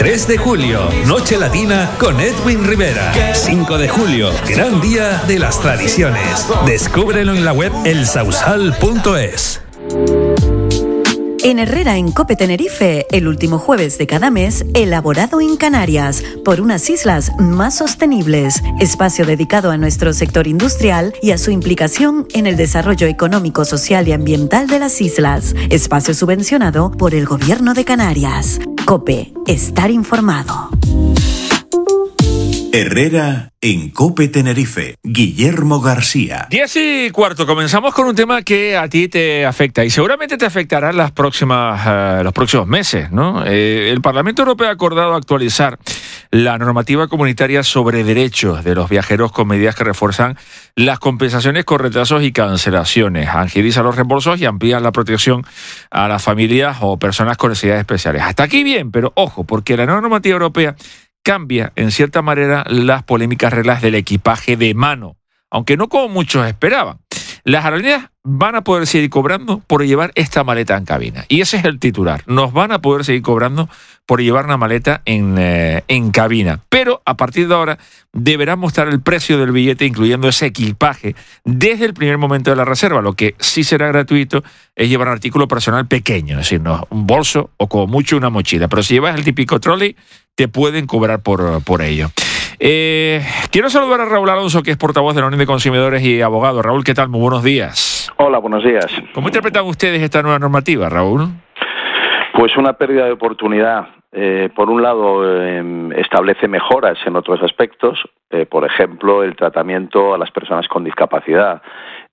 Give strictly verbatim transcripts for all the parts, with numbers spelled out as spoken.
tres de julio, Noche Latina con Edwin Rivera. cinco de julio, gran día de las tradiciones. Descúbrelo en la web el sausal punto es. En Herrera, en Cope Tenerife, el último jueves de cada mes, elaborado en Canarias, por unas islas más sostenibles. Espacio dedicado a nuestro sector industrial y a su implicación en el desarrollo económico, social y ambiental de las islas. Espacio subvencionado por el Gobierno de Canarias. Cope, estar informado. Herrera en Cope Tenerife. Guillermo García. Diez y cuarto. Comenzamos con un tema que a ti te afecta y seguramente te afectará las próximas, uh, los próximos meses, ¿no? Eh, el Parlamento Europeo ha acordado actualizar la normativa comunitaria sobre derechos de los viajeros con medidas que refuerzan las compensaciones con retrasos y cancelaciones, agiliza los reembolsos y amplía la protección a las familias o personas con necesidades especiales. Hasta aquí bien, pero ojo, porque la nueva normativa europea cambia, en cierta manera, las polémicas reglas del equipaje de mano, aunque no como muchos esperaban. Las aerolíneas van a poder seguir cobrando por llevar esta maleta en cabina. Y ese es el titular. Nos van a poder seguir cobrando por llevar una maleta en, eh, en cabina. Pero a partir de ahora deberán mostrar el precio del billete, incluyendo ese equipaje, desde el primer momento de la reserva. Lo que sí será gratuito es llevar un artículo personal pequeño, es decir, no, un bolso o como mucho una mochila. Pero si llevas el típico trolley, te pueden cobrar por, por ello. Eh, quiero saludar a Raúl Alonso, que es portavoz de la Unión de Consumidores y abogado. Raúl, ¿qué tal? Muy buenos días. Hola, buenos días. ¿Cómo interpretan ustedes esta nueva normativa, Raúl? Pues una pérdida de oportunidad. Eh, por un lado, eh, establece mejoras en otros aspectos, eh, por ejemplo, el tratamiento a las personas con discapacidad,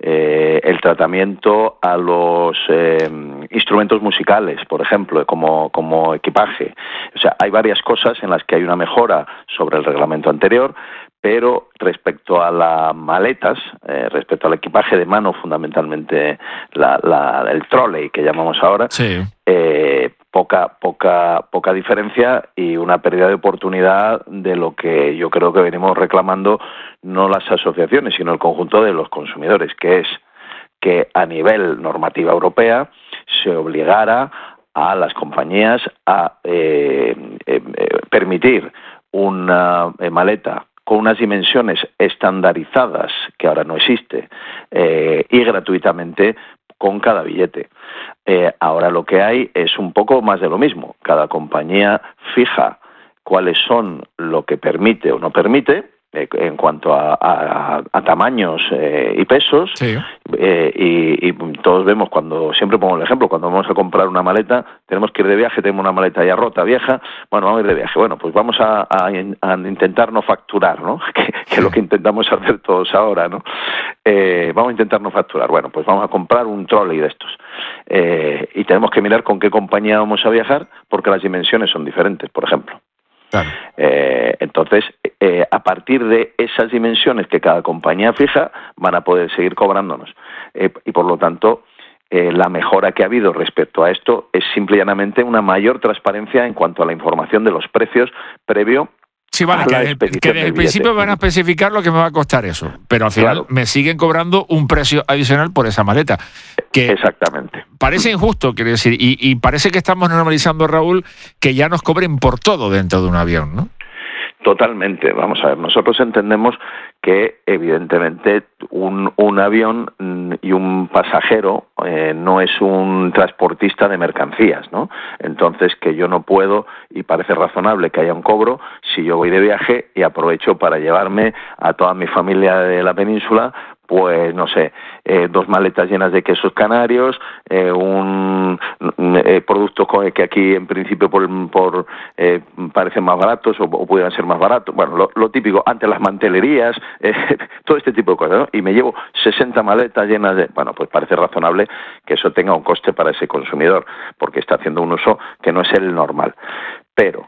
eh, el tratamiento a los eh, instrumentos musicales, por ejemplo, como, como equipaje. O sea, hay varias cosas en las que hay una mejora sobre el reglamento anterior, pero respecto a las maletas, eh, respecto al equipaje de mano, fundamentalmente la, la, el trolley que llamamos ahora, sí. eh, poca, poca, poca diferencia y una pérdida de oportunidad de lo que yo creo que venimos reclamando no las asociaciones, sino el conjunto de los consumidores, que es que a nivel normativa europea se obligara a las compañías a eh, eh, permitir una eh, maleta con unas dimensiones estandarizadas, que ahora no existe, eh, y gratuitamente con cada billete. Eh, ahora lo que hay es un poco más de lo mismo. Cada compañía fija cuáles son lo que permite o no permite, eh, en cuanto a, a, a tamaños eh, y pesos, sí. eh, y, y todos vemos, cuando siempre pongo el ejemplo, cuando vamos a comprar una maleta, tenemos que ir de viaje, tenemos una maleta ya rota, vieja, bueno, vamos a ir de viaje, bueno, pues vamos a, a, a intentar no facturar, ¿no? Que, que es lo que intentamos hacer todos ahora, ¿no? Eh, vamos a intentar no facturar, bueno, pues vamos a comprar un trolley de estos, eh, y tenemos que mirar con qué compañía vamos a viajar, porque las dimensiones son diferentes, por ejemplo. Claro. Eh, entonces, eh, a partir de esas dimensiones que cada compañía fija, van a poder seguir cobrándonos. Eh, y por lo tanto, eh, la mejora que ha habido respecto a esto es simple y llanamente una mayor transparencia en cuanto a la información de los precios previo. Sí, vale, que, el, que desde el principio van a especificar lo que me va a costar eso, pero al final claro. me siguen cobrando un precio adicional por esa maleta. Que Exactamente. Parece injusto, quiere decir, y, y parece que estamos normalizando, Raúl, que ya nos cobren por todo dentro de un avión, ¿no? Totalmente. Vamos a ver, nosotros entendemos que evidentemente un, un avión y un pasajero eh, no es un transportista de mercancías, ¿no? Entonces que yo no puedo, y parece razonable que haya un cobro si yo voy de viaje y aprovecho para llevarme a toda mi familia de la península, pues no sé, eh, dos maletas llenas de quesos canarios, eh, un eh, productos que aquí en principio por, por eh, parecen más baratos o, o pudieran ser más baratos, bueno, lo, lo típico, antes las mantelerías, eh, todo este tipo de cosas, ¿no? Y me llevo sesenta maletas llenas de, bueno, pues parece razonable que eso tenga un coste para ese consumidor, porque está haciendo un uso que no es el normal. Pero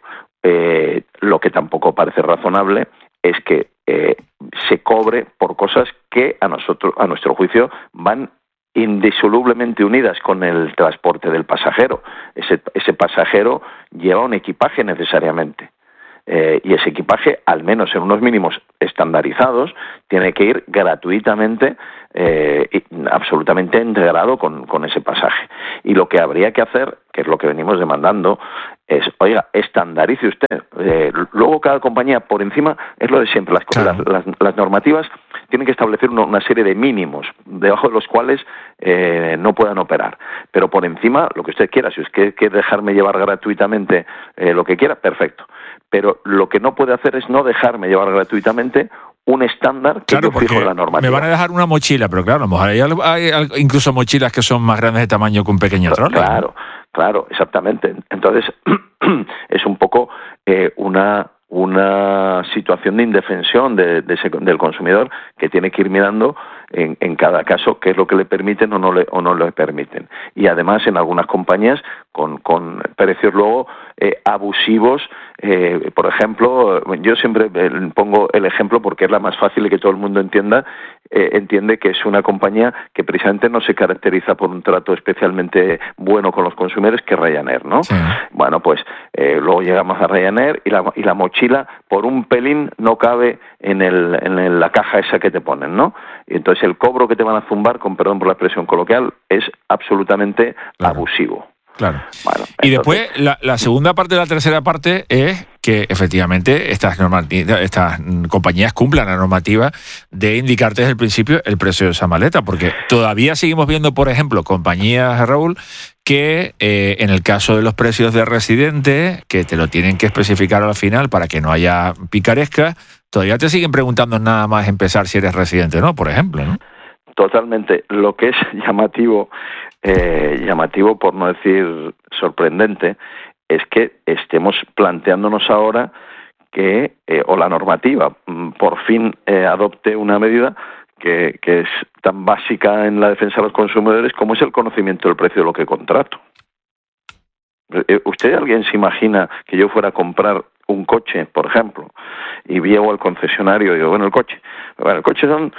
eh, lo que tampoco parece razonable es que eh, se cobre por cosas que a nosotros, a nuestro juicio, van indisolublemente unidas con el transporte del pasajero. Ese, ese pasajero lleva un equipaje necesariamente. Eh, y ese equipaje, al menos en unos mínimos estandarizados, tiene que ir gratuitamente, eh, absolutamente integrado con, con ese pasaje. Y lo que habría que hacer, que es lo que venimos demandando, es, oiga, estandarice usted. Eh, luego cada compañía, por encima, es lo de siempre. Las, claro. las, las, las normativas tienen que establecer una, una serie de mínimos, debajo de los cuales eh, no puedan operar. Pero por encima, lo que usted quiera, si usted quiere dejarme llevar gratuitamente eh, lo que quiera, perfecto. Pero lo que no puede hacer es no dejarme llevar gratuitamente un estándar que claro, yo fijo en la normativa. Me van a dejar una mochila, pero claro, a lo mejor hay, hay, hay incluso mochilas que son más grandes de tamaño que un pequeño trolley. Claro, claro, exactamente. Entonces, es un poco eh, una... una situación de indefensión de, de ese, del consumidor que tiene que ir mirando en, en cada caso qué es lo que le permiten o no le, o no le permiten. Y además en algunas compañías con, con precios luego eh, abusivos, eh, por ejemplo, yo siempre pongo el ejemplo porque es la más fácil y que todo el mundo entienda, eh, entiende que es una compañía que precisamente no se caracteriza por un trato especialmente bueno con los consumidores, que Ryanair, ¿no? Sí. Bueno, pues eh, luego llegamos a Ryanair y la, y la mochila por un pelín no cabe en, el, en el, la caja esa que te ponen, ¿no? Y entonces el cobro que te van a zumbar, con perdón por la expresión coloquial, es absolutamente claro. abusivo. Claro. Bueno, entonces, y después la, la segunda parte de la tercera parte es que efectivamente estas, estas compañías cumplan la normativa de indicarte desde el principio el precio de esa maleta, porque todavía seguimos viendo, por ejemplo, compañías, Raúl, que eh, en el caso de los precios de residente, que te lo tienen que especificar al final para que no haya picaresca, todavía te siguen preguntando nada más empezar si eres residente, ¿no? Por ejemplo, ¿no? Totalmente. Lo que es llamativo, eh, llamativo por no decir sorprendente, es que estemos planteándonos ahora que, eh, o la normativa, por fin eh, adopte una medida que, que es tan básica en la defensa de los consumidores como es el conocimiento del precio de lo que contrato. ¿Usted, alguien se imagina que yo fuera a comprar un coche, por ejemplo, y llego al concesionario y digo, bueno, el coche, bueno, el coche son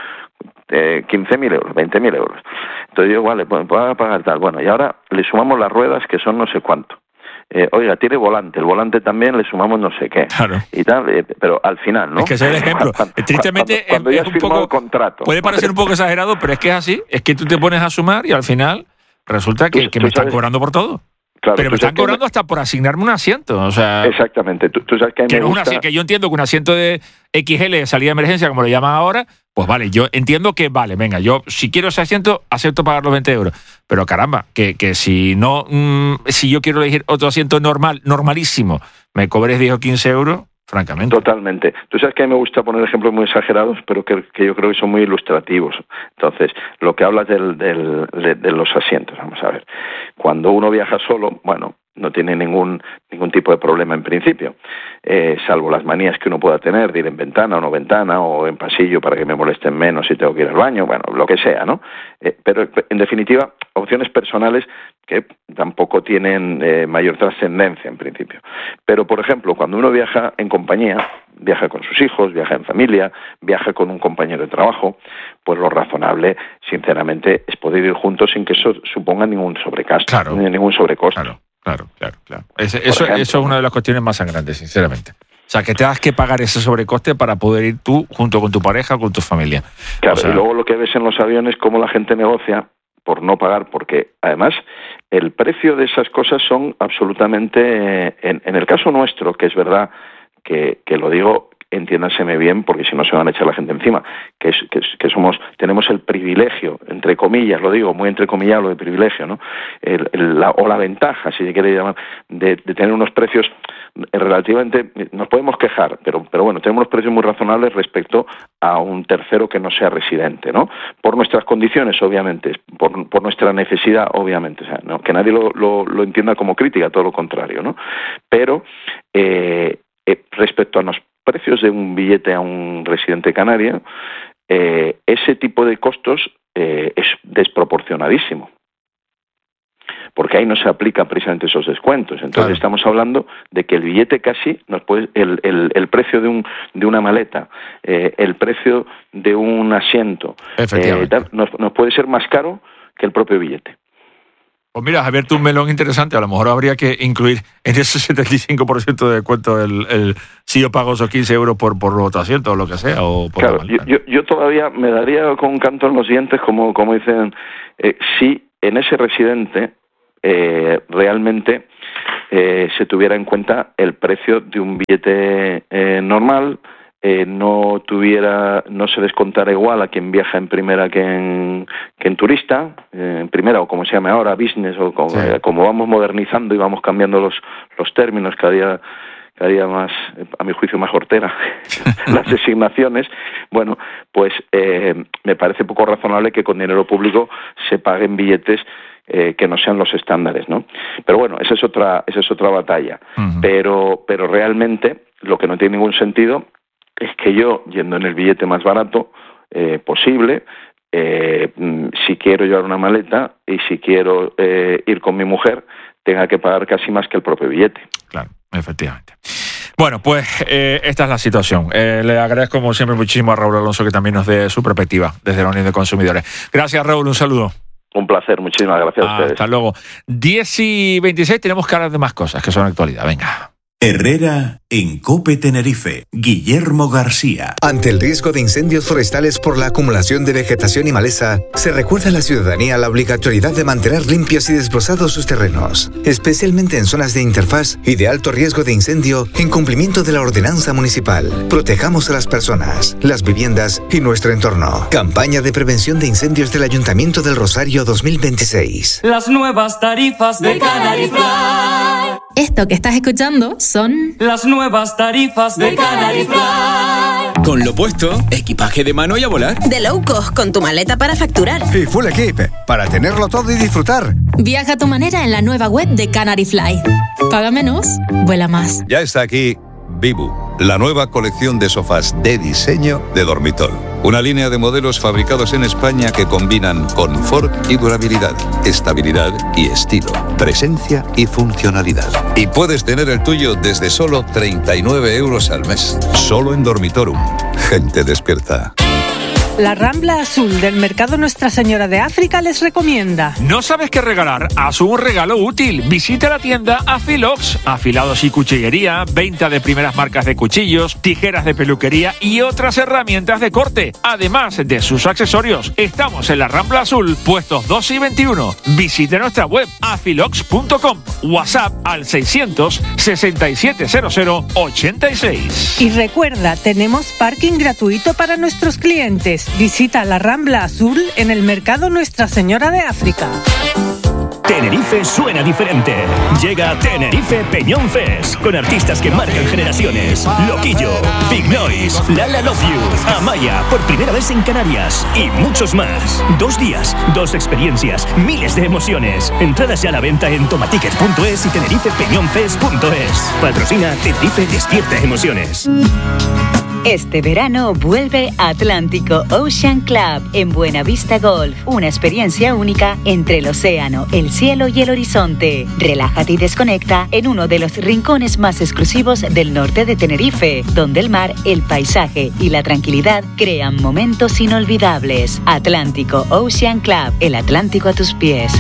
eh, quince mil euros, veinte mil euros. Entonces yo, vale, pues voy a pagar tal. Bueno, y ahora le sumamos las ruedas, que son no sé cuánto. Eh, oiga, tiene volante, el volante también le sumamos no sé qué. Claro. Y tal, eh, pero al final, ¿no? Es que ese es el ejemplo. Cuando, Tristemente, cuando, cuando es, ya es has un firmado poco, el contrato. Puede parecer un poco exagerado, pero es que es así. Es que tú te pones a sumar y al final resulta que, tú, que tú me están sabes, cobrando por todo. Claro, pero me están cobrando me... hasta por asignarme un asiento. O sea, exactamente. Tú, tú sabes que, a mí que, me no gusta... es una, que yo entiendo que un asiento de X L de salida de emergencia, como lo llaman ahora, pues vale, yo entiendo que vale, venga, yo si quiero ese asiento, acepto pagar los veinte euros. Pero caramba, que, que si no, mmm, si yo quiero elegir otro asiento normal, normalísimo, me cobres diez o quince euros, francamente. Totalmente. Tú sabes que a mí me gusta poner ejemplos muy exagerados, pero que, que yo creo que son muy ilustrativos. Entonces, lo que hablas del, del, de, de los asientos, vamos a ver. Cuando uno viaja solo, bueno, no tiene ningún ningún tipo de problema en principio, eh, salvo las manías que uno pueda tener de ir en ventana o no ventana o en pasillo para que me molesten menos si tengo que ir al baño, bueno, lo que sea, ¿no? Eh, pero en definitiva, opciones personales que tampoco tienen eh, mayor trascendencia en principio. Pero, por ejemplo, cuando uno viaja en compañía, viaja con sus hijos, viaja en familia, viaja con un compañero de trabajo, pues lo razonable, sinceramente, es poder ir juntos sin que eso suponga ningún sobrecosto, claro. ningún sobrecosto. Claro. Claro, claro, claro. Ese, eso, ejemplo, eso es una de las cuestiones más sangrantes, sinceramente. O sea, que tengas que pagar ese sobrecoste para poder ir tú junto con tu pareja o con tu familia. Claro, o sea, y luego lo que ves en los aviones, cómo la gente negocia por no pagar, porque además el precio de esas cosas son absolutamente... En, en el caso nuestro, que es verdad que, que lo digo... entiéndaseme bien, porque si no se van a echar la gente encima, que es, que, es, que somos, tenemos el privilegio, entre comillas, lo digo, muy entrecomillado lo de privilegio, ¿no? El, el, la, o la ventaja, si se quiere llamar, de, de tener unos precios relativamente, nos podemos quejar, pero, pero bueno, tenemos unos precios muy razonables respecto a un tercero que no sea residente, ¿no? Por nuestras condiciones, obviamente, por, por nuestra necesidad, obviamente, o sea, ¿no? Que nadie lo, lo, lo entienda como crítica, todo lo contrario, ¿no? Pero, eh, eh, respecto a los precios de un billete a un residente canario, eh, ese tipo de costos eh, es desproporcionadísimo, porque ahí no se aplican precisamente esos descuentos. Entonces claro. Estamos hablando de que el billete casi nos puede, el, el, el precio de un de una maleta, eh, el precio de un asiento, eh, nos, nos puede ser más caro que el propio billete. Pues mira, has abierto un melón interesante. A lo mejor habría que incluir en ese setenta y cinco por ciento de descuento el, el si yo pago esos quince euros por, por otro asiento o lo que sea. O por claro, yo, yo, yo todavía me daría con un canto en los dientes, como, como dicen, eh, si en ese residente eh, realmente eh, se tuviera en cuenta el precio de un billete eh, normal, Eh, no tuviera, no se descontara igual a quien viaja en primera que en, que en turista, eh, en primera o como se llame ahora, business, o como, sí. eh, como vamos modernizando y vamos cambiando los, los términos cada día, cada día más, a mi juicio, más hortera, las designaciones, bueno, pues eh, me parece poco razonable que con dinero público se paguen billetes Eh, que no sean los estándares, ¿no? Pero bueno, esa es otra, esa es otra batalla. Uh-huh. Pero, pero realmente lo que no tiene ningún sentido es que yo, yendo en el billete más barato eh, posible, eh, si quiero llevar una maleta y si quiero eh, ir con mi mujer, tenga que pagar casi más que el propio billete. Claro, efectivamente. Bueno, pues eh, esta es la situación. Eh, le agradezco como siempre muchísimo a Raúl Alonso que también nos dé su perspectiva desde la Unión de Consumidores. Gracias, Raúl, un saludo. Un placer, muchísimas gracias a ustedes. Hasta luego. diez y veintiséis, tenemos que hablar de más cosas que son actualidad. Venga. Herrera en COPE Tenerife. Guillermo García. Ante el riesgo de incendios forestales por la acumulación de vegetación y maleza, se recuerda a la ciudadanía la obligatoriedad de mantener limpios y desbrozados sus terrenos, especialmente en zonas de interfaz y de alto riesgo de incendio, en cumplimiento de la ordenanza municipal. Protejamos a las personas, las viviendas y nuestro entorno. Campaña de prevención de incendios del Ayuntamiento del Rosario dos mil veintiséis. Las nuevas tarifas de Canary Fly. Esto que estás escuchando son las nuevas tarifas de Canary Fly. Con lo puesto, equipaje de mano y a volar. De low cost, con tu maleta para facturar. Y full equip, para tenerlo todo y disfrutar. Viaja a tu manera en la nueva web de Canary Fly. Paga menos, vuela más. Ya está aquí Vivu, la nueva colección de sofás de diseño de Dormitol. Una línea de modelos fabricados en España que combinan confort y durabilidad, estabilidad y estilo, presencia y funcionalidad. Y puedes tener el tuyo desde solo treinta y nueve euros al mes. Solo en Dormitorum. Gente despierta. La Rambla Azul del Mercado Nuestra Señora de África les recomienda. ¿No sabes qué regalar? Haz un regalo útil. Visita la tienda Afilox. Afilados y cuchillería, venta de primeras marcas de cuchillos, tijeras de peluquería y otras herramientas de corte. Además de sus accesorios. Estamos en la Rambla Azul, puestos dos y veintiuno. Visite nuestra web afilox punto com. WhatsApp al seiscientos sesenta y siete cero cero ochenta y seis. Y recuerda, tenemos parking gratuito para nuestros clientes. Visita la Rambla Azul en el Mercado Nuestra Señora de África. Tenerife suena diferente. Llega Tenerife Peñón Fest con artistas que marcan generaciones. Loquillo, Big Noise, Lala Love You, Amaya, por primera vez en Canarias y muchos más. Dos días, dos experiencias, miles de emociones. Entradas ya a la venta en tomaticket punto es y tenerife peñón fest punto es. Patrocina Tenerife Despierta Emociones. Este verano vuelve Atlántico Ocean Club en Buenavista Golf. Una experiencia única entre el océano, el cielo y el horizonte. Relájate y desconecta en uno de los rincones más exclusivos del norte de Tenerife, donde el mar, el paisaje y la tranquilidad crean momentos inolvidables. Atlántico Ocean Club, el Atlántico a tus pies.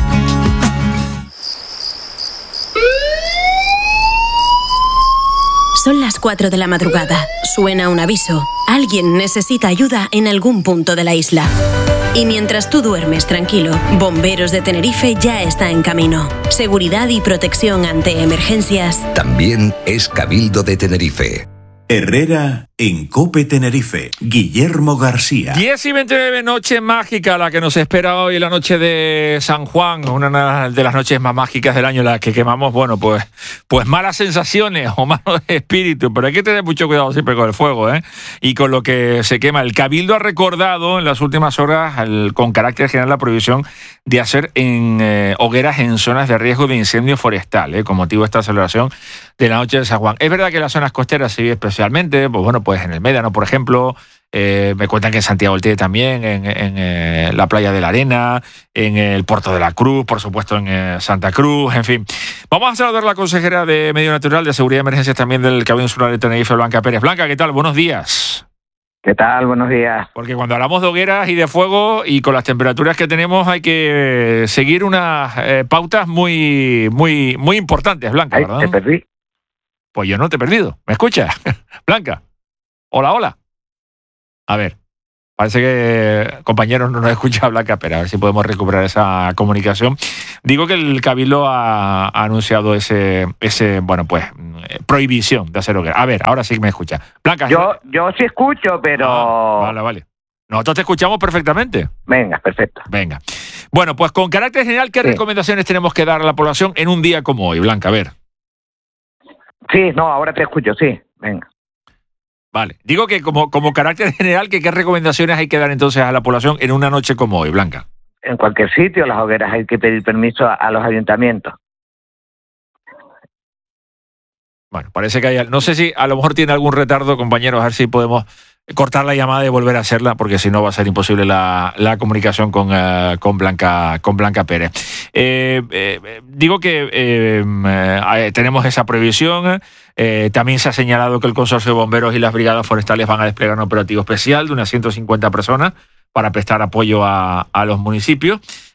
Son las cuatro de la madrugada. Suena un aviso. Alguien necesita ayuda en algún punto de la isla. Y mientras tú duermes tranquilo, Bomberos de Tenerife ya está en camino. Seguridad y protección ante emergencias. También es Cabildo de Tenerife. Herrera en COPE Tenerife. Guillermo García. diez y veintinueve, noche mágica la que nos espera hoy, la noche de San Juan, una de las noches más mágicas del año, la que quemamos, bueno, pues, pues malas sensaciones o malos espíritus, pero hay que tener mucho cuidado siempre con el fuego, ¿eh? Y con lo que se quema. El Cabildo ha recordado en las últimas horas, el, con carácter general, la prohibición de hacer en eh, hogueras en zonas de riesgo de incendio forestal, ¿eh? Con motivo de esta celebración de la noche de San Juan. Es verdad que en las zonas costeras sí, especialmente, pues bueno, pues en el Médano, por ejemplo, eh, me cuentan que en Santiago del Teide también, en, en eh, la Playa de la Arena, en el Puerto de la Cruz, por supuesto en eh, Santa Cruz, en fin. Vamos a saludar a la consejera de Medio Natural, de Seguridad y Emergencias también del Cabildo Insular de Tenerife, Blanca Pérez. Blanca, ¿qué tal? Buenos días. ¿Qué tal? Buenos días. Porque cuando hablamos de hogueras y de fuego y con las temperaturas que tenemos hay que seguir unas eh, pautas muy muy muy importantes, Blanca, Ay, ¿verdad? Te perdí. Pues yo no te he perdido. ¿Me escuchas? Blanca. Hola, hola. A ver. Parece que, compañeros, no nos escucha Blanca, pero a ver si podemos recuperar esa comunicación. Digo que el Cabildo ha, ha anunciado ese, ese, bueno, pues, prohibición de hacer hoguera. A ver, ahora sí que me escucha. Blanca. Yo, yo sí escucho, pero... Ah, vale, vale. Nosotros te escuchamos perfectamente. Venga, perfecto. Venga. Bueno, pues con carácter general, ¿qué sí. recomendaciones tenemos que dar a la población en un día como hoy, Blanca? A ver. Sí, no, ahora te escucho, sí. Venga. Vale. Digo que como, como carácter general, que ¿qué recomendaciones hay que dar entonces a la población en una noche como hoy, Blanca? En cualquier sitio, las hogueras hay que pedir permiso a, a los ayuntamientos. Bueno, parece que hay... No sé si a lo mejor tiene algún retardo, compañeros, a ver si podemos cortar la llamada y volver a hacerla, porque si no va a ser imposible la, la comunicación con, uh, con, Blanca, con Blanca Pérez. Eh, eh, digo que eh, eh, tenemos esa prohibición. Eh, también se ha señalado que el Consorcio de Bomberos y las Brigadas Forestales van a desplegar un operativo especial de unas ciento cincuenta personas para prestar apoyo a, a los municipios.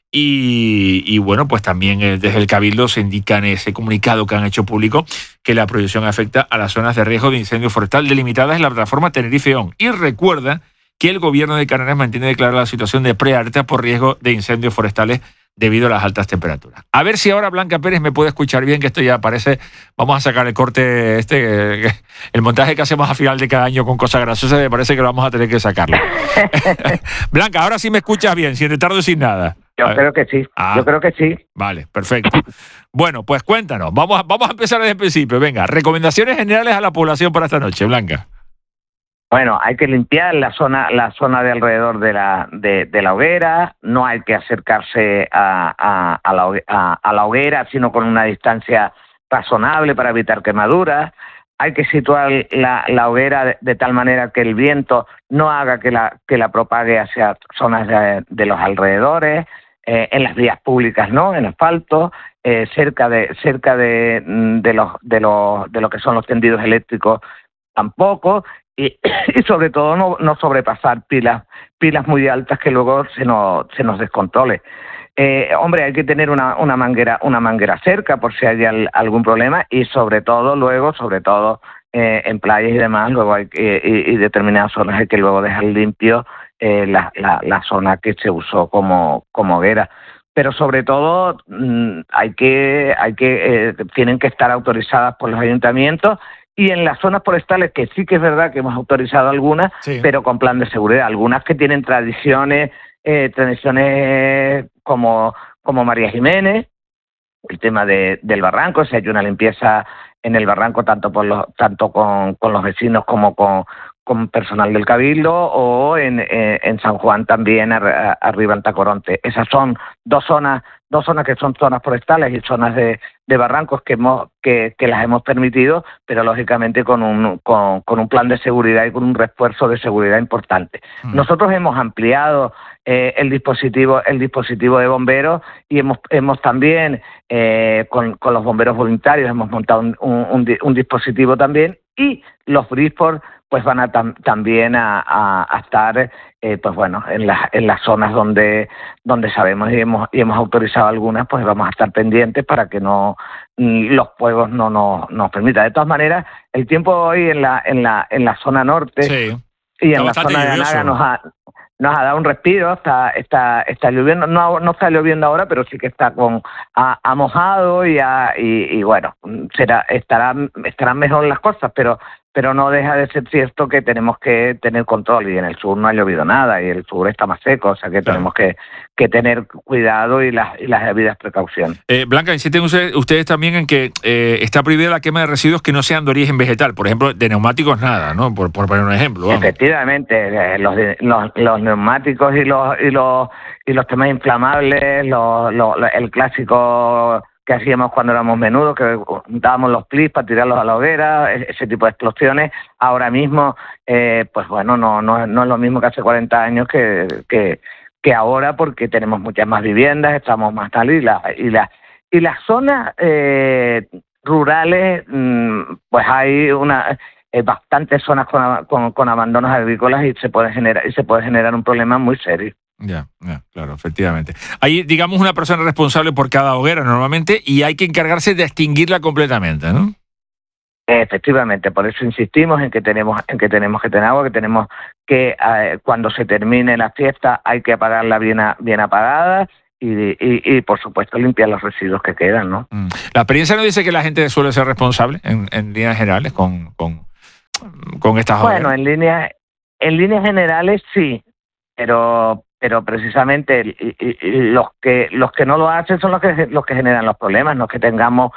Y, y bueno, pues también eh, desde el Cabildo se indica en ese comunicado que han hecho público que la prohibición afecta a las zonas de riesgo de incendio forestal delimitadas en la plataforma Tenerife-On. Y recuerda que el gobierno de Canarias mantiene declarada la situación de prealerta por riesgo de incendios forestales debido a las altas temperaturas. A ver si ahora Blanca Pérez me puede escuchar bien, que esto ya parece... Vamos a sacar el corte, este el montaje que hacemos a final de cada año con cosas graciosas, me parece que lo vamos a tener que sacarlo. Blanca, ahora sí me escuchas bien, sin retardo y sin nada. Yo creo que sí, ah, yo creo que sí. Vale, perfecto. Bueno, pues cuéntanos, vamos a, vamos a empezar desde el principio. Venga, recomendaciones generales a la población para esta noche, Blanca. Bueno, hay que limpiar la zona la zona de alrededor de la de, de la hoguera, no hay que acercarse a, a, a, la, a, a la hoguera, sino con una distancia razonable para evitar quemaduras. Hay que situar la, la hoguera de, de tal manera que el viento no haga que la, que la propague hacia zonas de, de los alrededores. Eh, en las vías públicas no, en asfalto, eh, cerca de cerca de, de los de los de lo que son los tendidos eléctricos tampoco, y, y sobre todo no, no sobrepasar pilas pilas muy altas que luego se nos se nos descontrole. Eh, hombre, hay que tener una, una manguera una manguera cerca por si hay al, algún problema, y sobre todo luego sobre todo eh, en playas y demás luego hay que, y, y determinadas zonas hay que luego dejar limpio Eh, la, la, la zona que se usó como, como hoguera. Pero sobre todo mmm, hay que, hay que eh, tienen que estar autorizadas por los ayuntamientos, y en las zonas forestales, que sí que es verdad que hemos autorizado algunas, sí, pero con plan de seguridad. Algunas que tienen tradiciones, eh, tradiciones como, como María Jiménez, el tema de, del barranco, si hay una limpieza en el barranco tanto por los, tanto con, con los vecinos como con con personal del Cabildo, o en, eh, en San Juan también, ar, arriba en Tacoronte. Esas son dos zonas, dos zonas que son zonas forestales y zonas de, de barrancos que hemos, que, que las hemos permitido, pero lógicamente con un, con, con un plan de seguridad y con un refuerzo de seguridad importante. Mm. Nosotros hemos ampliado eh, el dispositivo, el dispositivo de bomberos, y hemos, hemos también eh, con, con los bomberos voluntarios hemos montado un, un, un, un dispositivo también, y los Bridgeport pues van a tam, también a, a, a estar eh, pues bueno en las en las zonas donde donde sabemos y hemos y hemos autorizado algunas, pues vamos a estar pendientes para que no los fuegos no nos nos permitan. De todas maneras, el tiempo hoy en la en la en la zona norte, sí, y en la zona de Anaga nos ha nos ha dado un respiro. Está está está lloviendo, no no está lloviendo ahora, pero sí que está con ha, ha mojado y, ha, y y bueno será estarán estarán mejor las cosas, pero pero no deja de ser cierto que tenemos que tener control, y en el sur no ha llovido nada y el sur está más seco, o sea que claro, tenemos que, que tener cuidado y las, y las debidas precauciones. Eh, Blanca, insisten ustedes, ustedes también en que eh, está prohibida la quema de residuos que no sean de origen vegetal, por ejemplo, de neumáticos nada, ¿no? Por, por poner un ejemplo. Vamos. Efectivamente, los, los, los neumáticos y los, y los, y los temas inflamables, los, los, el clásico que hacíamos cuando éramos menudos, que juntábamos los plis para tirarlos a la hoguera, ese tipo de explosiones. Ahora mismo, eh, pues bueno, no, no, no es lo mismo que hace cuarenta años que, que, que ahora, porque tenemos muchas más viviendas, estamos más tal, y, la, y, la, y las zonas eh, rurales, pues hay una... eh, bastantes zonas con, con, con abandonos agrícolas y se puede generar y se puede generar un problema muy serio. Ya, ya, claro, efectivamente. Hay, digamos, una persona responsable por cada hoguera normalmente y hay que encargarse de extinguirla completamente, ¿no? Efectivamente, por eso insistimos en que tenemos en que tenemos que tener agua, que tenemos que eh, cuando se termine la fiesta hay que apagarla bien a, bien apagada y, y, y por supuesto limpiar los residuos que quedan, ¿no? Mm. La experiencia nos dice que la gente suele ser responsable en, en líneas generales con, con, con estas hogueras. Bueno, en líneas en líneas generales sí, pero pero precisamente los que los que no lo hacen son los que los que generan los problemas, no es que tengamos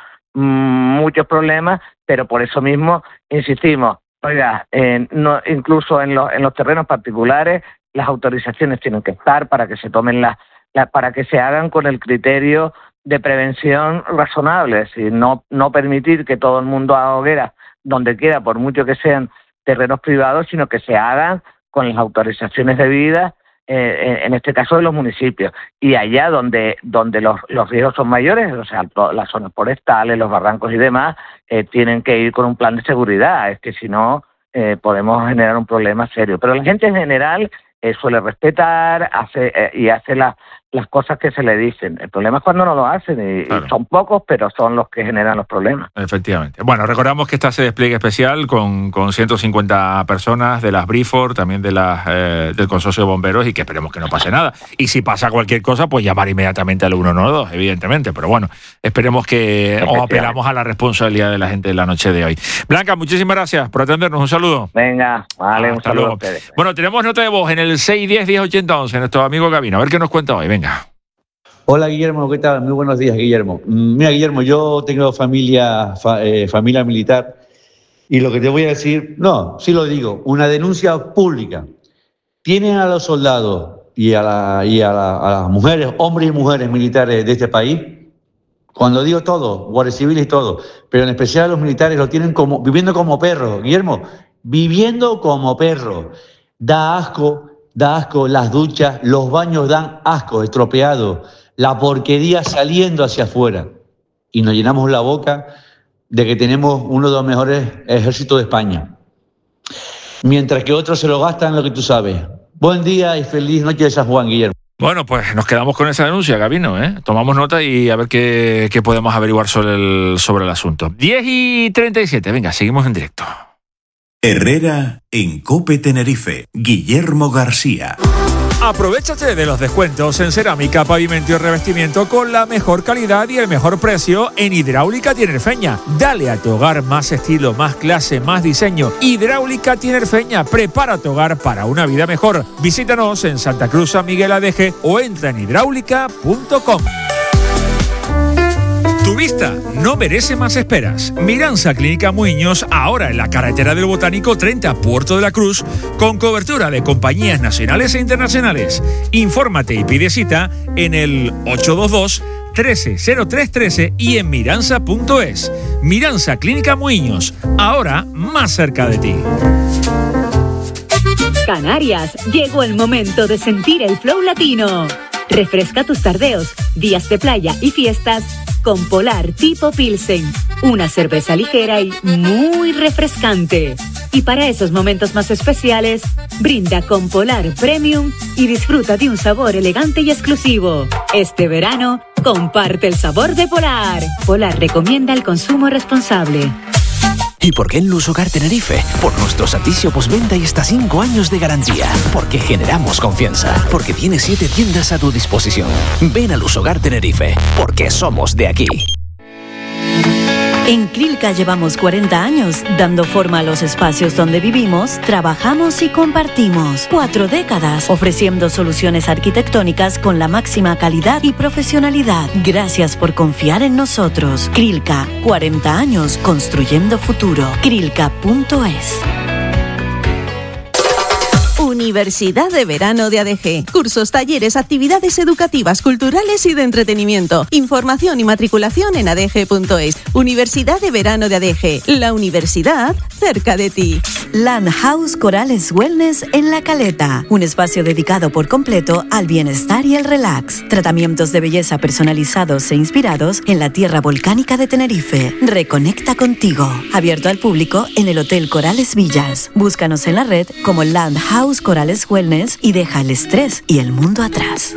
muchos problemas, pero por eso mismo insistimos, oiga, eh, no, incluso en los, en los terrenos particulares las autorizaciones tienen que estar para que se tomen las, la, para que se hagan con el criterio de prevención razonable, es decir, no, no permitir que todo el mundo haga hogueras donde quiera, por mucho que sean terrenos privados, sino que se hagan con las autorizaciones debidas, Eh, en este caso de los municipios, y allá donde donde los, los riesgos son mayores, o sea, las zonas forestales, los barrancos y demás, eh, tienen que ir con un plan de seguridad, es que si no eh, podemos generar un problema serio. Pero la gente en general eh, suele respetar hace eh, y hace las las cosas que se le dicen. El problema es cuando no lo hacen y, claro. y son pocos, pero son los que generan los problemas. Efectivamente. Bueno, recordamos que está ese despliegue especial con, con ciento cincuenta personas de las Briford, también de las eh, del Consorcio de Bomberos, y que esperemos que no pase nada. Y si pasa cualquier cosa, pues llamar inmediatamente al uno uno dos, evidentemente. Pero bueno, esperemos que os apelamos a la responsabilidad de la gente de la noche de hoy. Blanca, muchísimas gracias por atendernos. Un saludo. Venga, vale, ah, un saludo a ustedes. Bueno, tenemos nota de voz en el seis uno cero, diez ochenta once, nuestro amigo Gabino. A ver qué nos cuenta hoy. Venga. Hola Guillermo, ¿qué tal? Muy buenos días, Guillermo. Mira, Guillermo, yo tengo familia, fa, eh, familia militar y lo que te voy a decir, no, sí lo digo, una denuncia pública. Tienen a los soldados y a, la, y a, la, a las mujeres, hombres y mujeres militares de este país, cuando digo todo, guardias civiles y todo, pero en especial a los militares lo tienen como viviendo como perros, Guillermo, viviendo como perros. Da asco. Da asco las duchas, los baños dan asco, estropeados, la porquería saliendo hacia afuera. Y nos llenamos la boca de que tenemos uno de los mejores ejércitos de España. Mientras que otros se lo gastan lo que tú sabes. Buen día y feliz noche de San Juan, Guillermo. Bueno, pues nos quedamos con esa denuncia, Gabino, ¿eh? Tomamos nota y a ver qué, qué podemos averiguar sobre el, sobre el asunto. diez y treinta y siete, venga, seguimos en directo. Herrera en COPE Tenerife, Guillermo García. Aprovechate de los descuentos en cerámica, pavimento y revestimiento con la mejor calidad y el mejor precio en Hidráulica Tinerfeña. Dale a tu hogar más estilo, más clase, más diseño. Hidráulica Tinerfeña, prepara tu hogar para una vida mejor. Visítanos en Santa Cruz, San Miguel Adeje o entra en hidráulica punto com. Tu vista no merece más esperas. Miranza Clínica Muiños, ahora en la carretera del Botánico treinta, Puerto de la Cruz, con cobertura de compañías nacionales e internacionales. Infórmate y pide cita en el ocho dos dos, trece cero tres trece y en miranza punto es. Miranza Clínica Muiños, ahora más cerca de ti. Canarias, llegó el momento de sentir el flow latino. Refresca tus tardeos, días de playa y fiestas con Polar Tipo Pilsen, una cerveza ligera y muy refrescante. Y para esos momentos más especiales, brinda con Polar Premium y disfruta de un sabor elegante y exclusivo. Este verano, comparte el sabor de Polar. Polar recomienda el consumo responsable. ¿Y por qué en Lusogar Tenerife? Por nuestro servicio postventa y hasta cinco años de garantía. Porque generamos confianza. Porque tiene siete tiendas a tu disposición. Ven a Lusogar Tenerife, porque somos de aquí. En Crilca llevamos cuarenta años dando forma a los espacios donde vivimos, trabajamos y compartimos. Cuatro décadas ofreciendo soluciones arquitectónicas con la máxima calidad y profesionalidad. Gracias por confiar en nosotros. Crilca, cuarenta años construyendo futuro. Crilca punto es. Universidad de Verano de A D G. Cursos, talleres, actividades educativas, culturales y de entretenimiento. Información y matriculación en a d g punto es. Universidad de Verano de A D G. La universidad cerca de ti. Land House Corales Wellness en La Caleta, un espacio dedicado por completo al bienestar y el relax. Tratamientos de belleza personalizados e inspirados en la tierra volcánica de Tenerife. Reconecta contigo. Abierto al público en el Hotel Corales Villas. Búscanos en la red como Land House Corales Wellness y deja el estrés y el mundo atrás.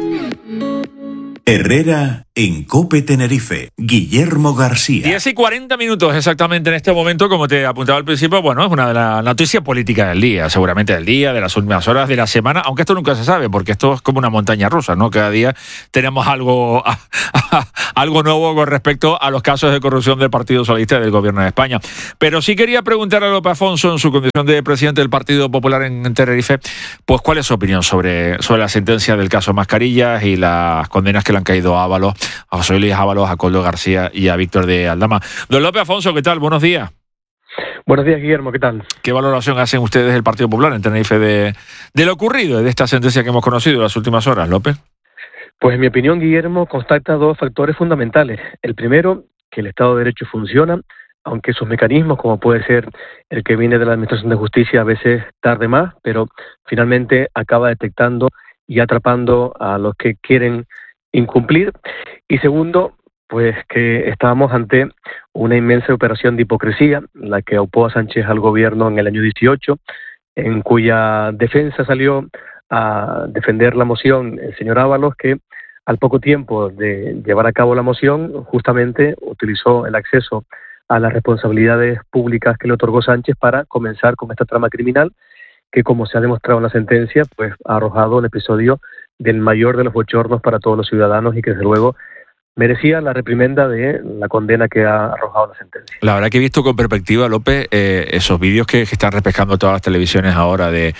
Herrera en COPE Tenerife. Guillermo García. diez y cuarenta minutos exactamente en este momento, como te apuntaba al principio, bueno, es una de las noticias políticas del día, seguramente del día, de las últimas horas, de la semana, aunque esto nunca se sabe, porque esto es como una montaña rusa, ¿no? Cada día tenemos algo, algo nuevo con respecto a los casos de corrupción del Partido Socialista y del Gobierno de España. Pero sí quería preguntar a Lope Afonso, en su condición de presidente del Partido Popular en Tenerife, pues cuál es su opinión sobre, sobre la sentencia del caso Mascarillas y las condenas que le han caído a Ábalos, a José Luis Ábalos, a Coldo García y a Víctor de Aldama. Don Lope Afonso, ¿qué tal? Buenos días. Buenos días, Guillermo, ¿qué tal? ¿Qué valoración hacen ustedes del Partido Popular en Tenerife de, de lo ocurrido, de esta sentencia que hemos conocido en las últimas horas, Lope? Pues en mi opinión, Guillermo, constata dos factores fundamentales. El primero, que el Estado de Derecho funciona, aunque sus mecanismos, como puede ser el que viene de la Administración de Justicia, a veces tarde más, pero finalmente acaba detectando y atrapando a los que quieren incumplir. Y segundo, pues que estábamos ante una inmensa operación de hipocresía, la que aupó a Sánchez al gobierno en el año dieciocho, en cuya defensa salió a defender la moción el señor Ábalos, que al poco tiempo de llevar a cabo la moción, justamente utilizó el acceso a las responsabilidades públicas que le otorgó Sánchez para comenzar con esta trama criminal, que, como se ha demostrado en la sentencia, pues ha arrojado el episodio del mayor de los bochornos para todos los ciudadanos y que, desde luego, merecía la reprimenda de la condena que ha arrojado la sentencia. La verdad que he visto con perspectiva, López, eh, esos vídeos que, que están repescando todas las televisiones ahora de,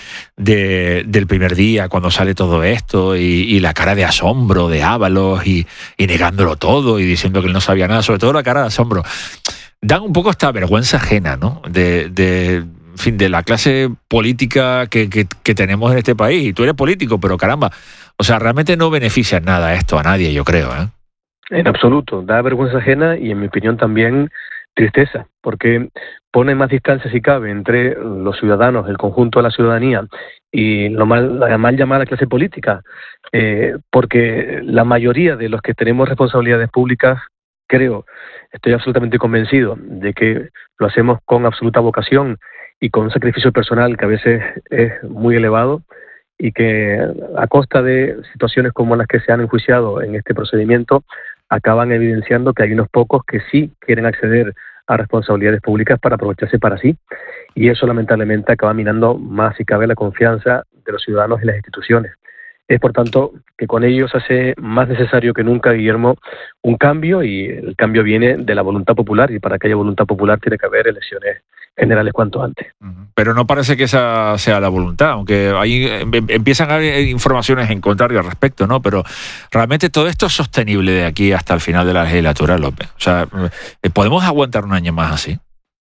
de del primer día, cuando sale todo esto, y, y la cara de asombro de Ábalos y, y negándolo todo y diciendo que él no sabía nada, sobre todo la cara de asombro. Dan un poco esta vergüenza ajena, ¿no? De... de En fin, de la clase política que, que, que tenemos en este país. Y tú eres político, pero caramba, o sea, realmente no beneficia en nada esto a nadie, yo creo, ¿eh? En absoluto, da vergüenza ajena y, en mi opinión, también tristeza, porque pone más distancia, si cabe, entre los ciudadanos, el conjunto de la ciudadanía y lo mal, la mal llamada clase política, eh, porque la mayoría de los que tenemos responsabilidades públicas, creo, estoy absolutamente convencido de que lo hacemos con absoluta vocación y con un sacrificio personal que a veces es muy elevado, y que a costa de situaciones como las que se han enjuiciado en este procedimiento acaban evidenciando que hay unos pocos que sí quieren acceder a responsabilidades públicas para aprovecharse para sí, y eso lamentablemente acaba minando más, si cabe, la confianza de los ciudadanos en las instituciones. Es, por tanto, que con ello se hace más necesario que nunca, Guillermo, un cambio, y el cambio viene de la voluntad popular, y para que haya voluntad popular tiene que haber elecciones generales cuanto antes. Pero no parece que esa sea la voluntad, aunque ahí empiezan a haber informaciones en contrario al respecto, ¿no? Pero realmente todo esto es sostenible de aquí hasta el final de la legislatura, López. O sea, ¿podemos aguantar un año más así?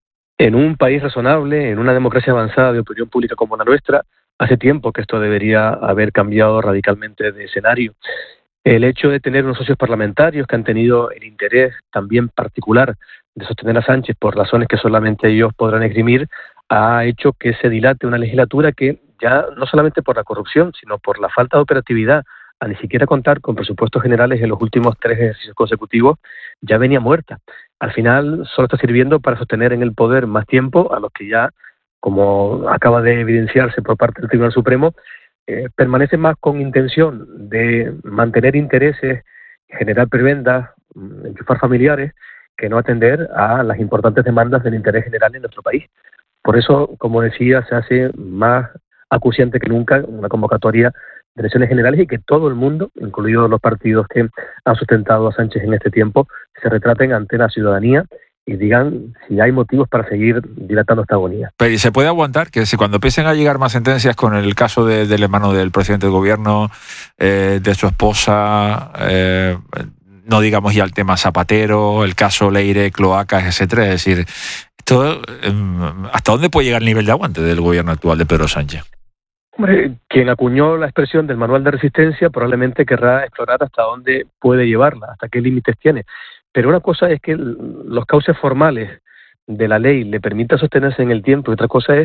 En un país razonable, en una democracia avanzada de opinión pública como la nuestra, hace tiempo que esto debería haber cambiado radicalmente de escenario. El hecho de tener unos socios parlamentarios que han tenido el interés también particular de sostener a Sánchez por razones que solamente ellos podrán esgrimir, ha hecho que se dilate una legislatura que ya no solamente por la corrupción, sino por la falta de operatividad, a ni siquiera contar con presupuestos generales en los últimos tres ejercicios consecutivos, ya venía muerta. Al final solo está sirviendo para sostener en el poder más tiempo a los que ya, como acaba de evidenciarse por parte del Tribunal Supremo, eh, permanece más con intención de mantener intereses, generar prebendas, enchufar familiares, que no atender a las importantes demandas del interés general en nuestro país. Por eso, como decía, se hace más acuciante que nunca una convocatoria de elecciones generales, y que todo el mundo, incluidos los partidos que han sustentado a Sánchez en este tiempo, se retraten ante la ciudadanía y digan si hay motivos para seguir dilatando esta agonía. Pero ¿y se puede aguantar que si cuando empiecen a llegar más sentencias con el caso de, del hermano del presidente del gobierno, eh, de su esposa, eh, no digamos ya el tema Zapatero, el caso Leire, cloacas, etcétera, es decir, esto, eh, ¿hasta dónde puede llegar el nivel de aguante del gobierno actual de Pedro Sánchez? Hombre, quien acuñó la expresión del manual de resistencia probablemente querrá explorar hasta dónde puede llevarla, hasta qué límites tiene. Pero una cosa es que los cauces formales de la ley le permitan sostenerse en el tiempo, y otra cosa es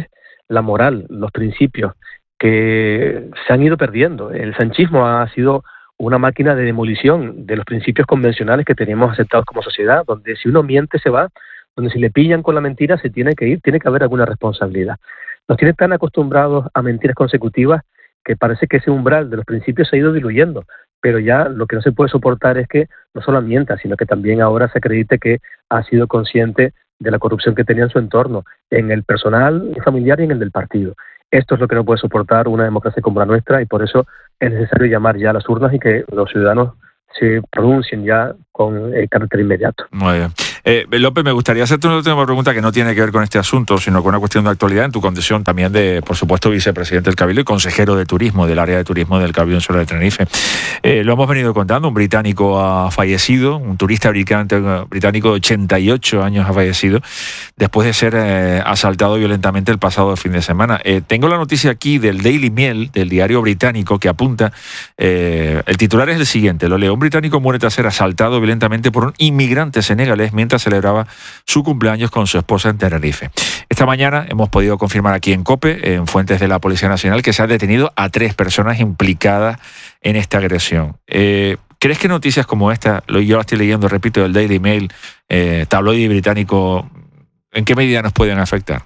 la moral, los principios que se han ido perdiendo. El sanchismo ha sido una máquina de demolición de los principios convencionales que teníamos aceptados como sociedad, donde si uno miente se va, donde si le pillan con la mentira se tiene que ir, tiene que haber alguna responsabilidad. Nos tienen tan acostumbrados a mentiras consecutivas que parece que ese umbral de los principios se ha ido diluyendo, pero ya lo que no se puede soportar es que no solo mienta, sino que también ahora se acredite que ha sido consciente de la corrupción que tenía en su entorno, en el personal, familiar y en el del partido. Esto es lo que no puede soportar una democracia como la nuestra y por eso es necesario llamar ya a las urnas y que los ciudadanos se pronuncien ya con eh, carácter inmediato. Muy bien. Eh, López, me gustaría hacerte una última pregunta que no tiene que ver con este asunto, sino con una cuestión de actualidad en tu condición también de, por supuesto, vicepresidente del Cabildo y consejero de turismo del área de turismo del Cabildo Insular de Tenerife. Eh, lo hemos venido contando, un británico ha fallecido, un turista británico de ochenta y ocho años ha fallecido después de ser eh, asaltado violentamente el pasado fin de semana. Eh, tengo la noticia aquí del Daily Mail, del diario británico, que apunta, eh, el titular es el siguiente, lo leo: un británico muere tras ser asaltado violentamente por un inmigrante senegalés mientras celebraba su cumpleaños con su esposa en Tenerife. Esta mañana hemos podido confirmar aquí en COPE, en fuentes de la Policía Nacional, que se ha detenido a tres personas implicadas en esta agresión. Eh, ¿Crees que noticias como esta, lo yo la estoy leyendo, repito, del Daily Mail, eh, tabloide británico, en qué medida nos pueden afectar?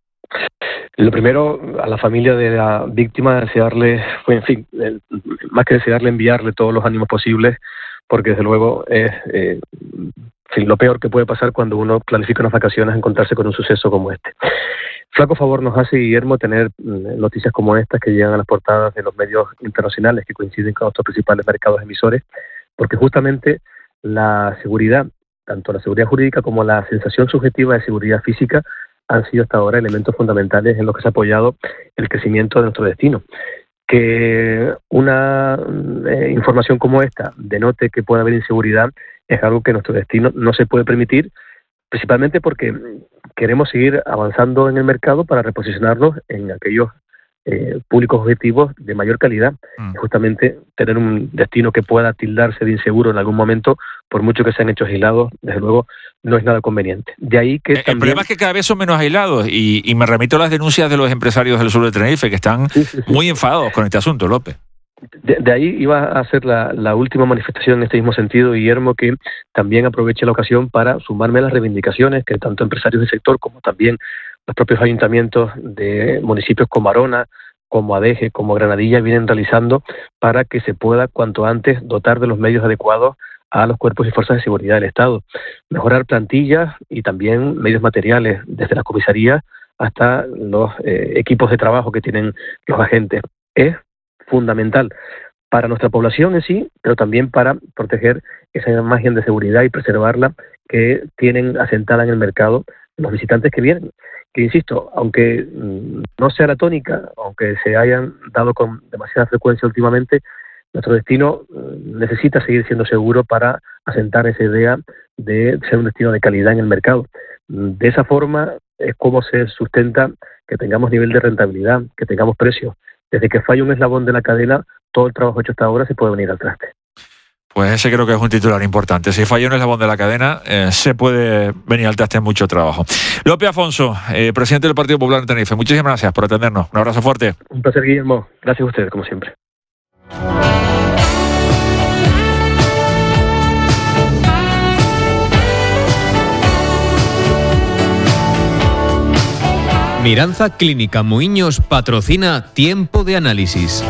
Lo primero, a la familia de la víctima, desearle, pues, en fin, el, más que desearle, enviarle todos los ánimos posibles, porque desde luego es eh, en fin, lo peor que puede pasar cuando uno planifica unas vacaciones, encontrarse con un suceso como este. Flaco favor nos hace, Guillermo, tener noticias como estas que llegan a las portadas de los medios internacionales que coinciden con nuestros principales mercados emisores, porque justamente la seguridad, tanto la seguridad jurídica como la sensación subjetiva de seguridad física, han sido hasta ahora elementos fundamentales en los que se ha apoyado el crecimiento de nuestro destino. Que una eh, información como esta denote que puede haber inseguridad es algo que nuestro destino no se puede permitir, principalmente porque queremos seguir avanzando en el mercado para reposicionarnos en aquellos eh, públicos objetivos de mayor calidad. Mm. Justamente tener un destino que pueda tildarse de inseguro en algún momento, por mucho que sean hechos aislados, desde luego no es nada conveniente. De ahí que el, también... el problema es que cada vez son menos aislados y, y me remito a las denuncias de los empresarios del sur de Tenerife que están sí, sí, sí. muy enfadados con este asunto, López. De, de ahí iba a hacer la, la última manifestación en este mismo sentido, Guillermo, que también aproveche la ocasión para sumarme a las reivindicaciones que tanto empresarios del sector como también los propios ayuntamientos de municipios como Arona, como Adeje, como Granadilla vienen realizando para que se pueda cuanto antes dotar de los medios adecuados a los cuerpos y fuerzas de seguridad del Estado. Mejorar plantillas y también medios materiales, desde las comisarías hasta los eh, equipos de trabajo que tienen los agentes. Es fundamental para nuestra población en sí, pero también para proteger esa imagen de seguridad y preservarla que tienen asentada en el mercado los visitantes que vienen. Que insisto, aunque no sea la tónica, aunque se hayan dado con demasiada frecuencia últimamente, nuestro destino necesita seguir siendo seguro para asentar esa idea de ser un destino de calidad en el mercado. De esa forma es como se sustenta que tengamos nivel de rentabilidad, que tengamos precios. Desde que falla un eslabón de la cadena, todo el trabajo hecho hasta ahora se puede venir al traste. Pues ese creo que es un titular importante. Si falla un eslabón de la cadena, eh, se puede venir al traste en mucho trabajo. López Afonso, eh, presidente del Partido Popular en Tenerife, muchísimas gracias por atendernos. Un abrazo fuerte. Un placer, Guillermo. Gracias a ustedes, como siempre. Miranza Clínica Muiños patrocina Tiempo de Análisis.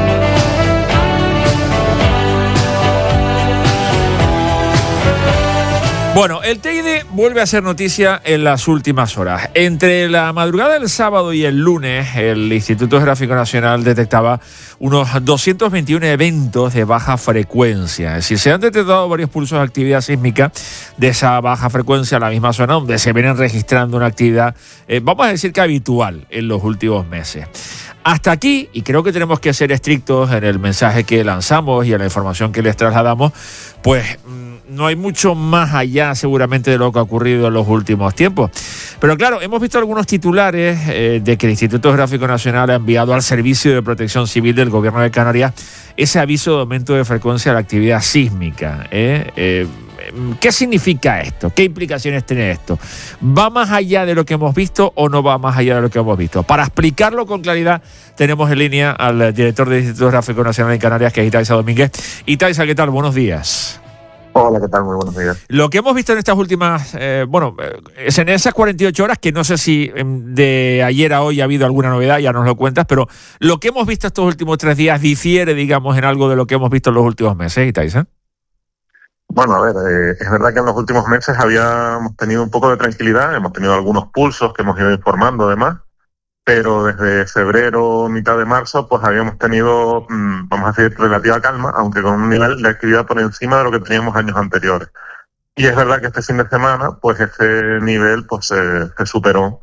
Bueno, el Teide vuelve a ser noticia en las últimas horas. Entre la madrugada del sábado y el lunes, el Instituto Geográfico Nacional detectaba unos doscientos veintiuno eventos de baja frecuencia. Es decir, se han detectado varios pulsos de actividad sísmica de esa baja frecuencia en la misma zona donde se vienen registrando una actividad, eh, vamos a decir que habitual en los últimos meses. Hasta aquí, y creo que tenemos que ser estrictos en el mensaje que lanzamos y en la información que les trasladamos, pues no hay mucho más allá seguramente de lo que ha ocurrido en los últimos tiempos. Pero claro, hemos visto algunos titulares eh, de que el Instituto Geográfico Nacional ha enviado al Servicio de Protección Civil del Gobierno de Canarias ese aviso de aumento de frecuencia de la actividad sísmica. ¿eh? Eh, ¿qué significa esto? ¿Qué implicaciones tiene esto? ¿Va más allá de lo que hemos visto o no va más allá de lo que hemos visto? Para explicarlo con claridad, tenemos en línea al director del Instituto Geográfico Nacional en Canarias, que es Itaiza Domínguez. Itaiza, ¿qué tal? Buenos días. Hola, ¿qué tal? Muy buenos días. Lo que hemos visto en estas últimas, eh, bueno, es en esas cuarenta y ocho horas, que no sé si de ayer a hoy ha habido alguna novedad, ya nos lo cuentas, pero lo que hemos visto estos últimos tres días difiere, digamos, en algo de lo que hemos visto en los últimos meses, Itaiza. Bueno, a ver, eh, es verdad que en los últimos meses habíamos tenido un poco de tranquilidad, hemos tenido algunos pulsos que hemos ido informando además, pero desde febrero, mitad de marzo, pues habíamos tenido, vamos a decir, relativa calma, aunque con un nivel de actividad por encima de lo que teníamos años anteriores. Y es verdad que este fin de semana, pues ese nivel pues se, se superó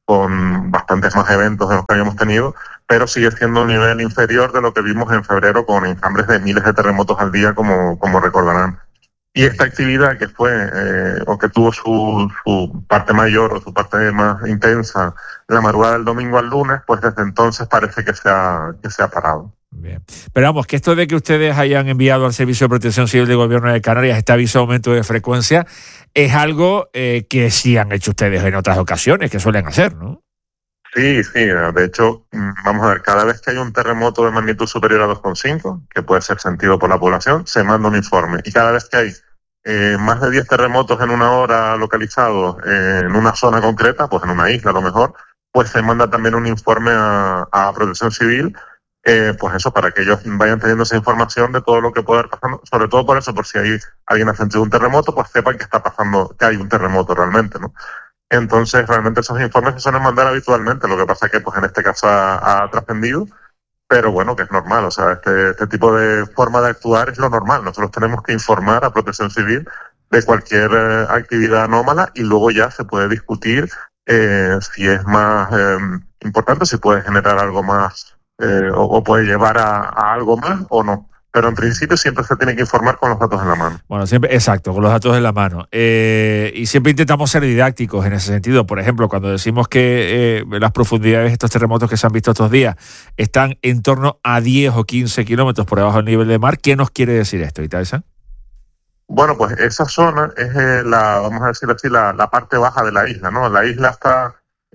con bastantes más eventos de los que habíamos tenido, pero sigue siendo un nivel inferior de lo que vimos en febrero con enjambres de miles de terremotos al día, como, como recordarán. Y esta actividad que fue, eh, o que tuvo su, su parte mayor o su parte más intensa la madrugada del domingo al lunes, pues desde entonces parece que se ha, que se ha parado. Bien. Pero vamos, que esto de que ustedes hayan enviado al Servicio de Protección Civil del Gobierno de Canarias este aviso de aumento de frecuencia es algo eh, que sí han hecho ustedes en otras ocasiones, que suelen hacer, ¿no? Sí, sí. De hecho, vamos a ver, cada vez que hay un terremoto de magnitud superior a dos coma cinco, que puede ser sentido por la población, se manda un informe. Y cada vez que hay eh, más de diez terremotos en una hora localizados eh, en una zona concreta, pues en una isla a lo mejor, pues se manda también un informe a, a Protección Civil, eh, pues eso, para que ellos vayan teniendo esa información de todo lo que puede ir pasando, sobre todo por eso, por si hay alguien ha sentido un terremoto, pues sepan que está pasando, que hay un terremoto realmente, ¿no? Entonces, realmente esos informes se suelen mandar habitualmente, lo que pasa es que pues en este caso ha, ha trascendido, pero bueno, que es normal, o sea, este, este tipo de forma de actuar es lo normal. Nosotros tenemos que informar a Protección Civil de cualquier eh, actividad anómala y luego ya se puede discutir eh, si es más eh, importante, si puede generar algo más eh, o, o puede llevar a, a algo más o no. Pero en principio siempre se tiene que informar con los datos en la mano. Bueno, siempre, exacto, con los datos en la mano. Eh, y siempre intentamos ser didácticos en ese sentido. Por ejemplo, cuando decimos que eh, las profundidades de estos terremotos que se han visto estos días están en torno a diez o quince kilómetros por debajo del nivel del mar, ¿qué nos quiere decir esto, Itaiza? Bueno, pues esa zona es eh, la, vamos a decir así, la, la parte baja de la isla, ¿no? La isla está,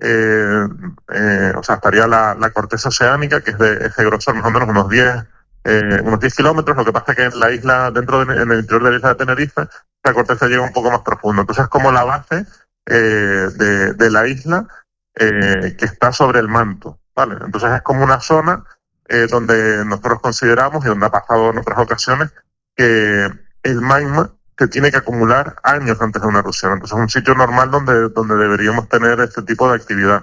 eh, eh, o sea, estaría la, la corteza oceánica, que es de ese grosor más o menos unos diez Eh, unos diez kilómetros. Lo que pasa es que en la isla, dentro de, en el interior de la isla de Tenerife, la corteza llega un poco más profundo. Entonces es como la base eh, de, de la isla eh, que está sobre el manto, ¿vale? Entonces es como una zona eh, donde nosotros consideramos, y donde ha pasado en otras ocasiones, que el magma se tiene que acumular años antes de una erupción. Entonces es un sitio normal donde, donde deberíamos tener este tipo de actividad.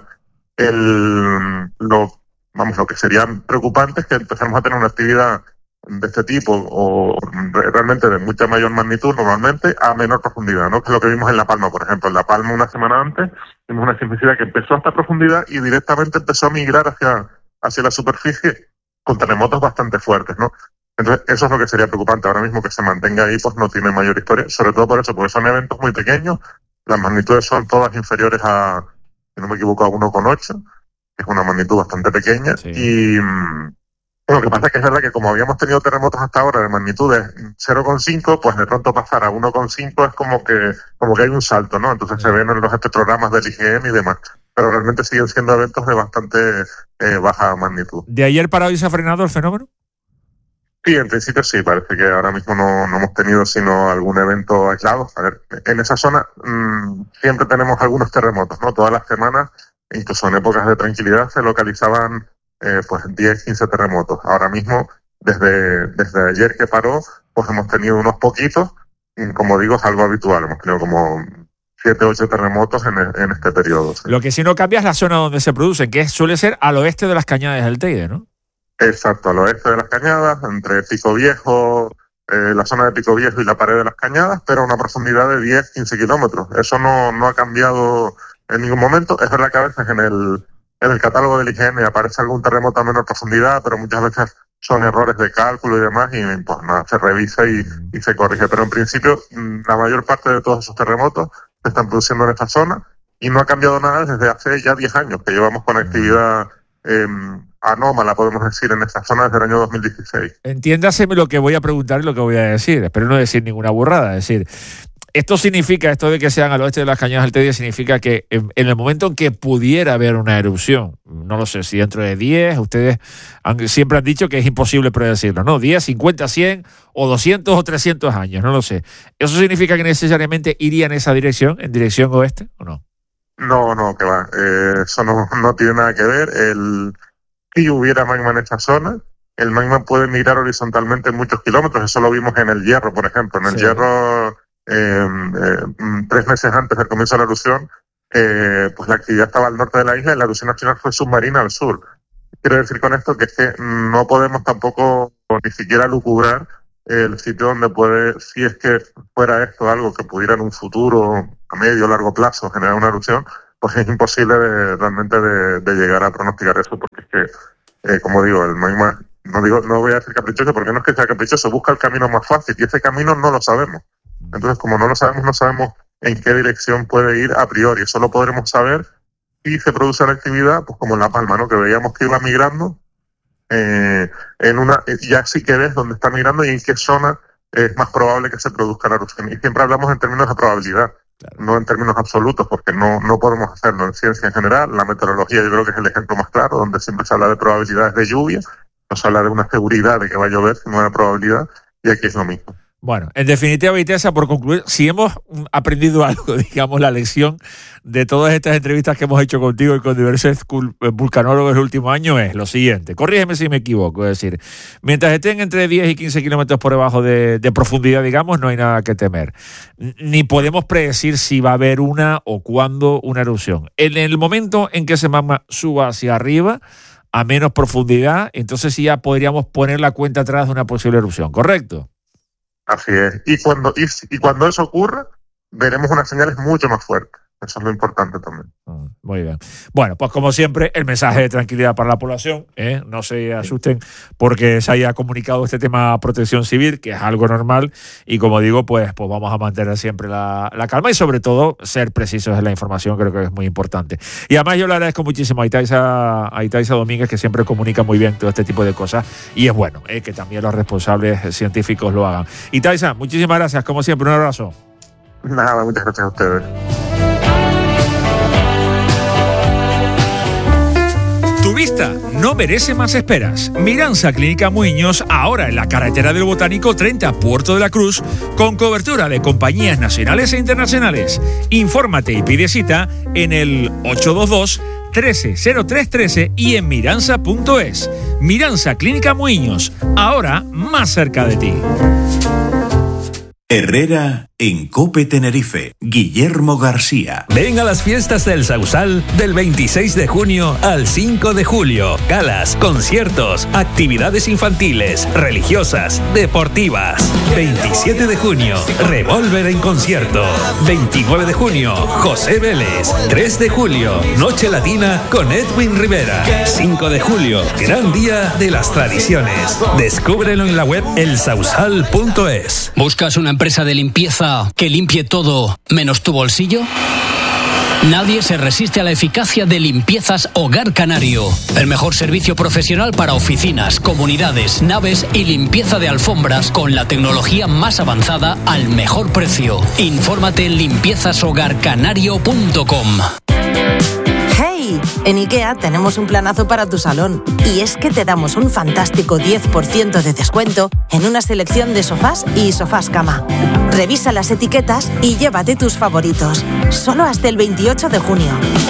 El, lo Vamos, lo que sería preocupante es que empecemos a tener una actividad de este tipo o realmente de mucha mayor magnitud normalmente a menor profundidad, ¿no? Que es lo que vimos en La Palma, por ejemplo. En La Palma una semana antes vimos una sismicidad que empezó a esta profundidad y directamente empezó a migrar hacia, hacia la superficie con terremotos bastante fuertes, ¿no? Entonces eso es lo que sería preocupante. Ahora mismo que se mantenga ahí pues no tiene mayor historia, sobre todo por eso, porque son eventos muy pequeños, las magnitudes son todas inferiores a, si no me equivoco, a uno coma ocho. Es una magnitud bastante pequeña. Sí. Y bueno, lo que pasa es que es verdad que como habíamos tenido terremotos hasta ahora de magnitudes cero coma cinco, pues de pronto pasar a uno coma cinco es como que como que hay un salto, ¿no? Entonces sí. Se ven en los espectrogramas del I G M y demás. Pero realmente siguen siendo eventos de bastante eh, baja magnitud. ¿De ayer para hoy se ha frenado el fenómeno? Sí, en principio sí. Parece que ahora mismo no, no hemos tenido sino algún evento aislado. A ver, en esa zona mmm, siempre tenemos algunos terremotos, ¿no? Todas las semanas, incluso en épocas de tranquilidad, se localizaban eh, pues diez, quince terremotos. Ahora mismo, desde, desde ayer que paró, pues hemos tenido unos poquitos, y como digo, es algo habitual. Hemos tenido como siete, ocho terremotos en, en este periodo. ¿Sí? Lo que sí no cambia es la zona donde se producen, que suele ser al oeste de las Cañadas del Teide, ¿no? Exacto, al oeste de las Cañadas, entre Pico Viejo, eh, la zona de Pico Viejo y la pared de las Cañadas, pero a una profundidad de diez, quince kilómetros. Eso no, no ha cambiado en ningún momento. Es verdad que a veces en el, en el catálogo del I G M aparece algún terremoto a menor profundidad, pero muchas veces son errores de cálculo y demás, y pues nada, se revisa y, y se corrige. Pero en principio, la mayor parte de todos esos terremotos se están produciendo en esta zona y no ha cambiado nada desde hace ya diez años que llevamos con actividad eh, anómala, podemos decir, en esta zona desde el año dos mil dieciséis. Entiéndaseme lo que voy a preguntar y lo que voy a decir. Espero no decir ninguna burrada. Es decir, Esto significa, esto de que sean al oeste de las Cañadas del Teide, significa que en, en el momento en que pudiera haber una erupción, no lo sé, si dentro de diez, ustedes han, siempre han dicho que es imposible predecirlo, ¿no? diez, cincuenta, cien o doscientos o trescientos años, no lo sé. ¿Eso significa que necesariamente iría en esa dirección, en dirección oeste, o no? No, no, que va. Eh, eso no, no tiene nada que ver. El, si hubiera magma en esta zona, el magma puede migrar horizontalmente muchos kilómetros. Eso lo vimos en el Hierro, por ejemplo. En el sí. Hierro... Eh, eh, tres meses antes del comienzo de la erupción, eh, pues la actividad estaba al norte de la isla y la erupción nacional fue submarina al sur. Quiero decir con esto que es que no podemos tampoco ni siquiera lucubrar el sitio donde puede, si es que fuera esto algo que pudiera en un futuro a medio o largo plazo generar una erupción, pues es imposible de, realmente de, de llegar a pronosticar eso, porque es que, eh, como digo, el magma, no digo, no voy a decir caprichoso porque no es que sea caprichoso, busca el camino más fácil y ese camino no lo sabemos. Entonces, como no lo sabemos, no sabemos en qué dirección puede ir a priori. Solo podremos saber si se produce la actividad, pues como en La Palma, ¿no? Que veíamos que iba migrando eh, en una, ya sí que ves dónde está migrando y en qué zona es más probable que se produzca la erupción. Y siempre hablamos en términos de probabilidad, claro, no en términos absolutos, porque no, no podemos hacerlo en ciencia en general. La meteorología yo creo que es el ejemplo más claro, donde siempre se habla de probabilidades de lluvia, no se habla de una seguridad de que va a llover, sino de una probabilidad, y aquí es lo mismo. Bueno, en definitiva, Vitesa, por concluir, si hemos aprendido algo, digamos, la lección de todas estas entrevistas que hemos hecho contigo y con diversos vulcanólogos el último año es lo siguiente. Corrígeme si me equivoco, es decir, mientras estén entre diez y quince kilómetros por debajo de, de profundidad, digamos, no hay nada que temer. Ni podemos predecir si va a haber una o cuándo una erupción. En el momento en que ese magma suba hacia arriba, a menos profundidad, entonces sí ya podríamos poner la cuenta atrás de una posible erupción, ¿correcto? Así es. Y cuando, y, y cuando eso ocurra, veremos unas señales mucho más fuertes. Eso es lo importante también. Muy bien. Bueno, pues como siempre, el mensaje de tranquilidad para la población, ¿eh? No se asusten porque se haya comunicado este tema a Protección Civil, que es algo normal, y como digo, pues, pues vamos a mantener siempre la, la calma y sobre todo ser precisos en la información, creo que es muy importante. Y además yo le agradezco muchísimo a Itaiza, a Itaiza Domínguez, que siempre comunica muy bien todo este tipo de cosas, y es bueno ¿eh? que también los responsables científicos lo hagan. Itaiza, muchísimas gracias, como siempre, un abrazo. Nada, muchas gracias a ustedes. Tu vista no merece más esperas. Miranza Clínica Muiños, ahora en la carretera del Botánico treinta, Puerto de la Cruz, con cobertura de compañías nacionales e internacionales. Infórmate y pide cita en el ocho dos dos, trece cero tres trece y en miranza punto es. Miranza Clínica Muiños, ahora más cerca de ti. Herrera en Cope Tenerife, Guillermo García. Ven a las fiestas del Sausal del veintiséis de junio al cinco de julio. Galas, conciertos, actividades infantiles, religiosas, deportivas. veintisiete de junio, Revolver en concierto. veintinueve de junio, José Vélez. tres de julio, Noche Latina con Edwin Rivera. cinco de julio, gran día de las tradiciones. Descúbrelo en la web el sausal punto es. ¿Buscas una empresa de limpieza que limpie todo menos tu bolsillo? Nadie se resiste a la eficacia de Limpiezas Hogar Canario. El mejor servicio profesional para oficinas, comunidades, naves y limpieza de alfombras con la tecnología más avanzada al mejor precio. Infórmate en limpiezas hogar canario punto com. ¡Hey! En IKEA tenemos un planazo para tu salón. Y es que te damos un fantástico diez por ciento de descuento en una selección de sofás y sofás cama. Revisa las etiquetas y llévate tus favoritos. Solo hasta el veintiocho de junio.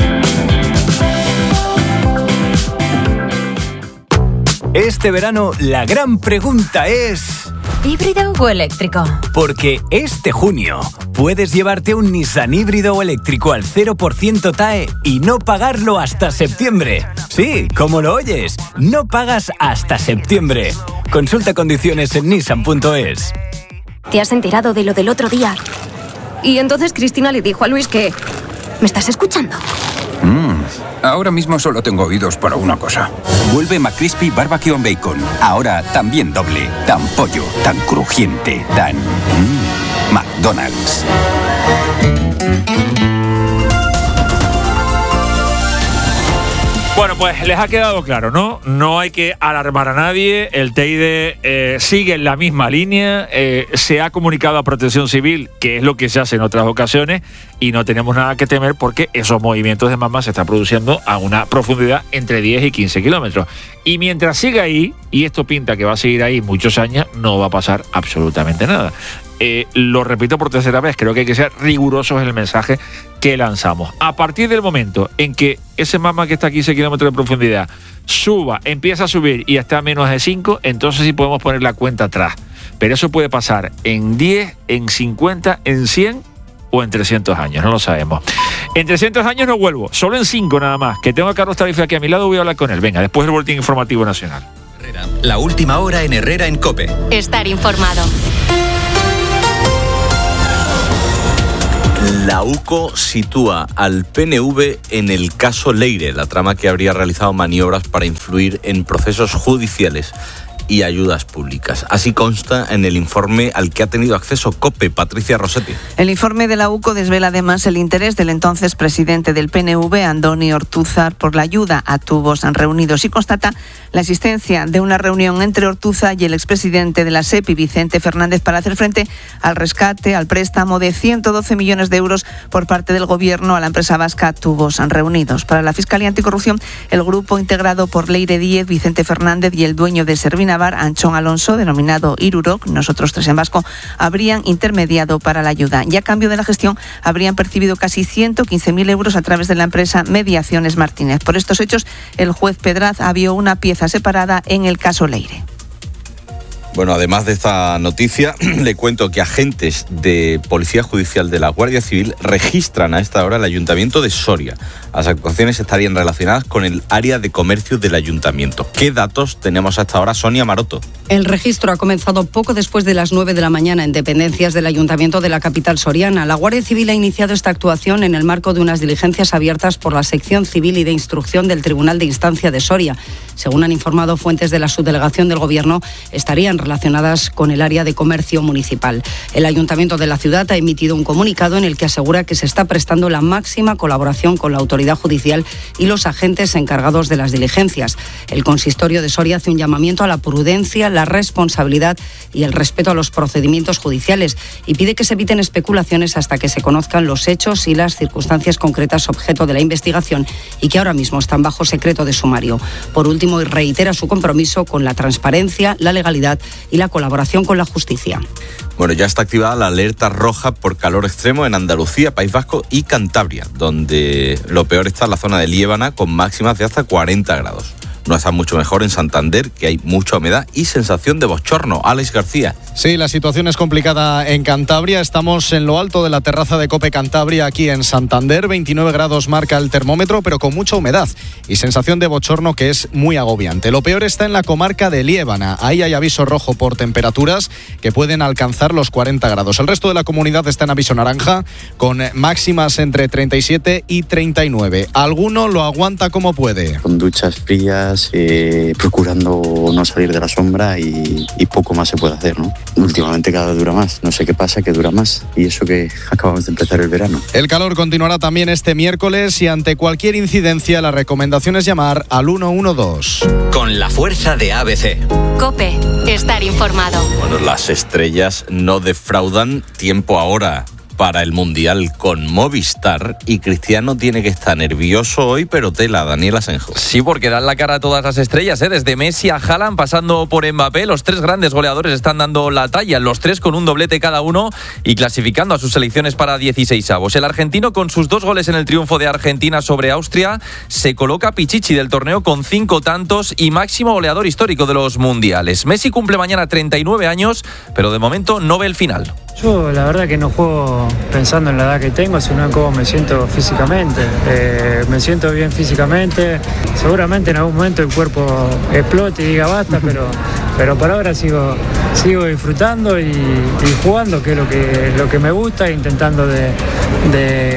Este verano la gran pregunta es... ¿híbrido o eléctrico? Porque este junio puedes llevarte un Nissan híbrido o eléctrico al cero por ciento T A E y no pagarlo hasta septiembre. Sí, como lo oyes, no pagas hasta septiembre. Consulta condiciones en nissan punto es. ¿Te has enterado de lo del otro día? Y entonces Cristina le dijo a Luis que... ¿me estás escuchando? Mm, ahora mismo solo tengo oídos para una cosa. Vuelve McCrispy Barbecue and Bacon. Ahora también doble. Tan pollo, tan crujiente, tan... Mm, McDonald's. Bueno, pues les ha quedado claro, ¿no? No hay que alarmar a nadie. El Teide eh, sigue en la misma línea. Eh, se ha comunicado a Protección Civil, que es lo que se hace en otras ocasiones, y no tenemos nada que temer porque esos movimientos de magma se están produciendo a una profundidad entre diez y quince kilómetros. Y mientras siga ahí, y esto pinta que va a seguir ahí muchos años, no va a pasar absolutamente nada. Eh, lo repito por tercera vez, creo que hay que ser rigurosos en el mensaje que lanzamos. A partir del momento en que ese magma que está a quince kilómetros de profundidad suba, empieza a subir y está a menos de cinco, entonces sí podemos poner la cuenta atrás. Pero eso puede pasar en diez, en cincuenta, en cien o en trescientos años, no lo sabemos. En trescientos años no vuelvo, solo en cinco nada más, que tengo a Carlos Tarifa aquí a mi lado, voy a hablar con él. Venga, después del boletín informativo nacional. La última hora en Herrera en COPE. Estar informado. La U C O sitúa al P N V en el caso Leire, la trama que habría realizado maniobras para influir en procesos judiciales y ayudas públicas. Así consta en el informe al que ha tenido acceso COPE. Patricia Rossetti. El informe de la U C O desvela además el interés del entonces presidente del P N V, Andoni Ortúzar, por la ayuda a tubos reunidos y constata la existencia de una reunión entre Ortúzar y el expresidente de la SEPI, Vicente Fernández, para hacer frente al rescate, al préstamo de ciento doce millones de euros por parte del Gobierno a la empresa vasca Tubos Reunidos. Para la Fiscalía Anticorrupción, el grupo integrado por Leire Díez, Vicente Fernández y el dueño de Servinavar, Anchón Alonso, denominado Iruroc, nosotros tres en vasco, habrían intermediado para la ayuda y a cambio de la gestión habrían percibido casi ciento quince mil euros a través de la empresa Mediaciones Martínez. Por estos hechos, el juez Pedraz vio una pieza separada en el caso Leire. Bueno, además de esta noticia, le cuento que agentes de Policía Judicial de la Guardia Civil registran a esta hora el Ayuntamiento de Soria. Las actuaciones estarían relacionadas con el área de comercio del Ayuntamiento. ¿Qué datos tenemos hasta ahora, Sonia Maroto? El registro ha comenzado poco después de las nueve de la mañana en dependencias del Ayuntamiento de la capital soriana. La Guardia Civil ha iniciado esta actuación en el marco de unas diligencias abiertas por la Sección Civil y de Instrucción del Tribunal de Instancia de Soria. Según han informado fuentes de la subdelegación del Gobierno, estarían relacionadas con el área de comercio municipal. El Ayuntamiento de la ciudad ha emitido un comunicado en el que asegura que se está prestando la máxima colaboración con la autoridad judicial y los agentes encargados de las diligencias. El consistorio de Soria hace un llamamiento a la prudencia, la responsabilidad y el respeto a los procedimientos judiciales y pide que se eviten especulaciones hasta que se conozcan los hechos y las circunstancias concretas objeto de la investigación y que ahora mismo están bajo secreto de sumario. Por último, reitera su compromiso con la transparencia, la legalidad y la colaboración con la justicia. Bueno, ya está activada la alerta roja por calor extremo en Andalucía, País Vasco y Cantabria, donde lo peor está en la zona de Liébana con máximas de hasta cuarenta grados. No está mucho mejor en Santander, que hay mucha humedad y sensación de bochorno. Alex García. Sí, la situación es complicada en Cantabria. Estamos en lo alto de la terraza de COPE Cantabria, aquí en Santander. veintinueve grados marca el termómetro, pero con mucha humedad y sensación de bochorno que es muy agobiante. Lo peor está en la comarca de Liébana. Ahí hay aviso rojo por temperaturas que pueden alcanzar los cuarenta grados. El resto de la comunidad está en aviso naranja, con máximas entre treinta y siete y treinta y nueve. Alguno lo aguanta como puede. Con duchas frías, Eh, procurando no salir de la sombra y, y poco más se puede hacer, ¿no? Últimamente cada vez dura más, no sé qué pasa, que dura más y eso que acabamos de empezar el verano. El calor continuará también este miércoles y ante cualquier incidencia la recomendación es llamar al uno uno dos. Con la fuerza de A B C. COPE, estar informado. Bueno, las estrellas no defraudan. Tiempo ahora para el Mundial con Movistar y Cristiano tiene que estar nervioso hoy, pero tela, Daniel Asenjo. Sí, porque dan la cara a todas las estrellas, ¿eh? Desde Messi a Haaland, pasando por Mbappé, los tres grandes goleadores están dando la talla, los tres con un doblete cada uno y clasificando a sus selecciones para dieciseisavos. El argentino, con sus dos goles en el triunfo de Argentina sobre Austria, se coloca pichichi del torneo con cinco tantos y máximo goleador histórico de los mundiales. Messi cumple mañana treinta y nueve años, pero de momento no ve el final. Yo la verdad que no juego pensando en la edad que tengo, sino en cómo me siento físicamente. Eh, me siento bien físicamente, seguramente en algún momento el cuerpo explote y diga basta, pero, pero por ahora sigo, sigo disfrutando y, y jugando, que es lo que, lo que me gusta, intentando de, de,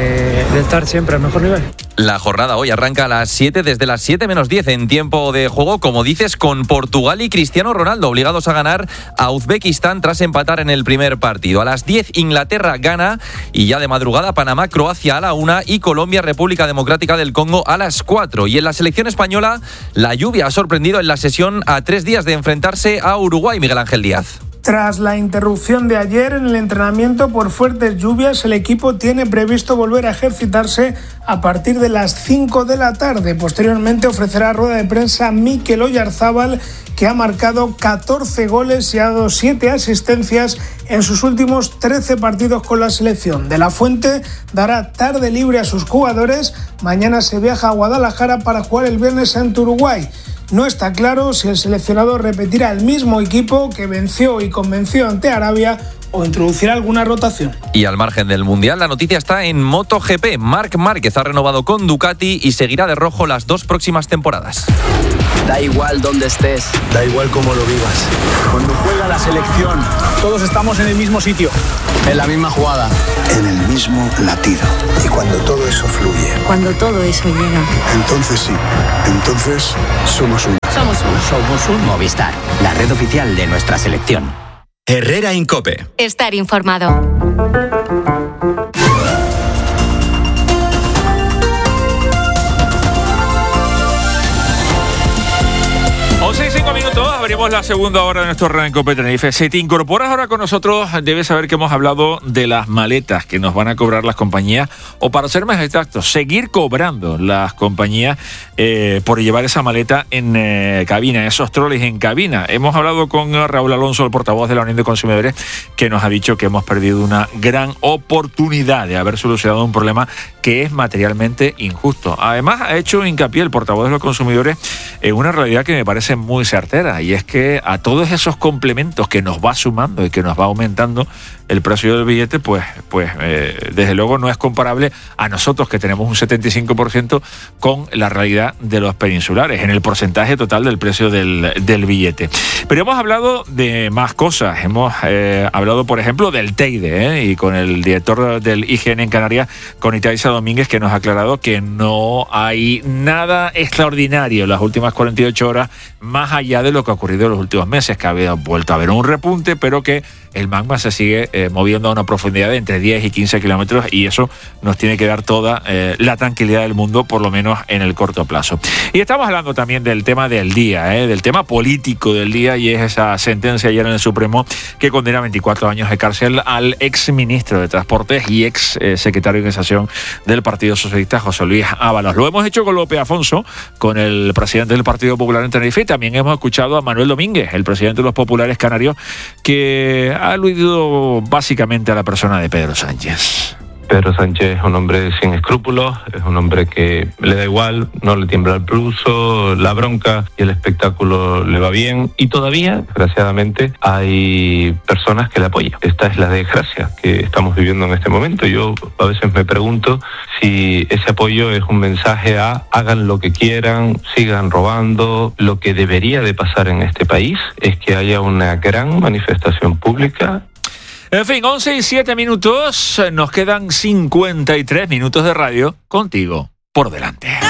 de estar siempre al mejor nivel. La jornada hoy arranca a las siete, desde las siete menos diez en tiempo de juego, como dices, con Portugal y Cristiano Ronaldo obligados a ganar a Uzbekistán tras empatar en el primer partido. A las diez Inglaterra gana y ya de madrugada Panamá, Croacia a la una y Colombia, República Democrática del Congo a las cuatro. Y en la selección española la lluvia ha sorprendido en la sesión a tres días de enfrentarse a Uruguay. Miguel Ángel Díaz. Tras la interrupción de ayer en el entrenamiento por fuertes lluvias, el equipo tiene previsto volver a ejercitarse a partir de las cinco de la tarde. Posteriormente ofrecerá rueda de prensa Mikel Oyarzábal, que ha marcado catorce goles y ha dado siete asistencias en sus últimos trece partidos con la selección. De la Fuente dará tarde libre a sus jugadores. Mañana se viaja a Guadalajara para jugar el viernes ante Uruguay. No está claro si el seleccionador repetirá el mismo equipo que venció y convenció ante Arabia o introducirá alguna rotación. Y al margen del Mundial, la noticia está en MotoGP. Marc Márquez ha renovado con Ducati y seguirá de rojo las dos próximas temporadas. Da igual dónde estés, da igual cómo lo vivas. Cuando juega la selección, todos estamos en el mismo sitio, en la misma jugada, en el mismo latido. Y cuando todo eso fluye, cuando todo eso llega, entonces sí, entonces somos un... Somos un... Somos un Movistar, la red oficial de nuestra selección. Herrera en COPE. Estar informado. once y cinco minutos, abrimos la segunda hora de nuestro Herrera en COPE Tenerife. Si te incorporas ahora con nosotros, debes saber que hemos hablado de las maletas que nos van a cobrar las compañías, o para ser más exactos, seguir cobrando las compañías eh, por llevar esa maleta en eh, cabina, esos troles en cabina. Hemos hablado con Raúl Alonso, el portavoz de la Unión de Consumidores, que nos ha dicho que hemos perdido una gran oportunidad de haber solucionado un problema que es materialmente injusto. Además, ha hecho hincapié el portavoz de los consumidores en una realidad que me parece muy certera, y es que a todos esos complementos que nos va sumando y que nos va aumentando el precio del billete, pues, pues eh, desde luego no es comparable a nosotros, que tenemos un setenta y cinco por ciento, con la realidad de los peninsulares en el porcentaje total del precio del, del billete. Pero hemos hablado de más cosas. Hemos eh, hablado, por ejemplo, del Teide, ¿eh? Y con el director del I G N en Canarias, con Itaiza Domínguez, que nos ha aclarado que no hay nada extraordinario en las últimas cuarenta y ocho horas, más allá de lo que ha ocurrido en los últimos meses, que había vuelto a haber un repunte, pero que el magma se sigue eh, moviendo a una profundidad de entre diez y quince kilómetros, y eso nos tiene que dar toda eh, la tranquilidad del mundo, por lo menos en el corto plazo. Y estamos hablando también del tema del día, eh, del tema político del día, y es esa sentencia ayer en el Supremo que condena a veinticuatro años de cárcel al ex ministro de Transportes y ex eh, secretario de organización del Partido Socialista, José Luis Ábalos. Lo hemos hecho con López Afonso, con el presidente del Partido Popular en Tenerife, y también hemos escuchado a Manuel Domínguez, el presidente de los populares canarios, que ha aludido básicamente a la persona de Pedro Sánchez. Pedro Sánchez es un hombre sin escrúpulos, es un hombre que le da igual, no le tiembla el pulso, la bronca y el espectáculo le va bien, y todavía, desgraciadamente, hay personas que le apoyan. Esta es la desgracia que estamos viviendo en este momento. Yo a veces me pregunto si ese apoyo es un mensaje a hagan lo que quieran, sigan robando. Lo que debería de pasar en este país es que haya una gran manifestación pública. En fin, once y siete minutos, nos quedan cincuenta y tres minutos de radio contigo por delante.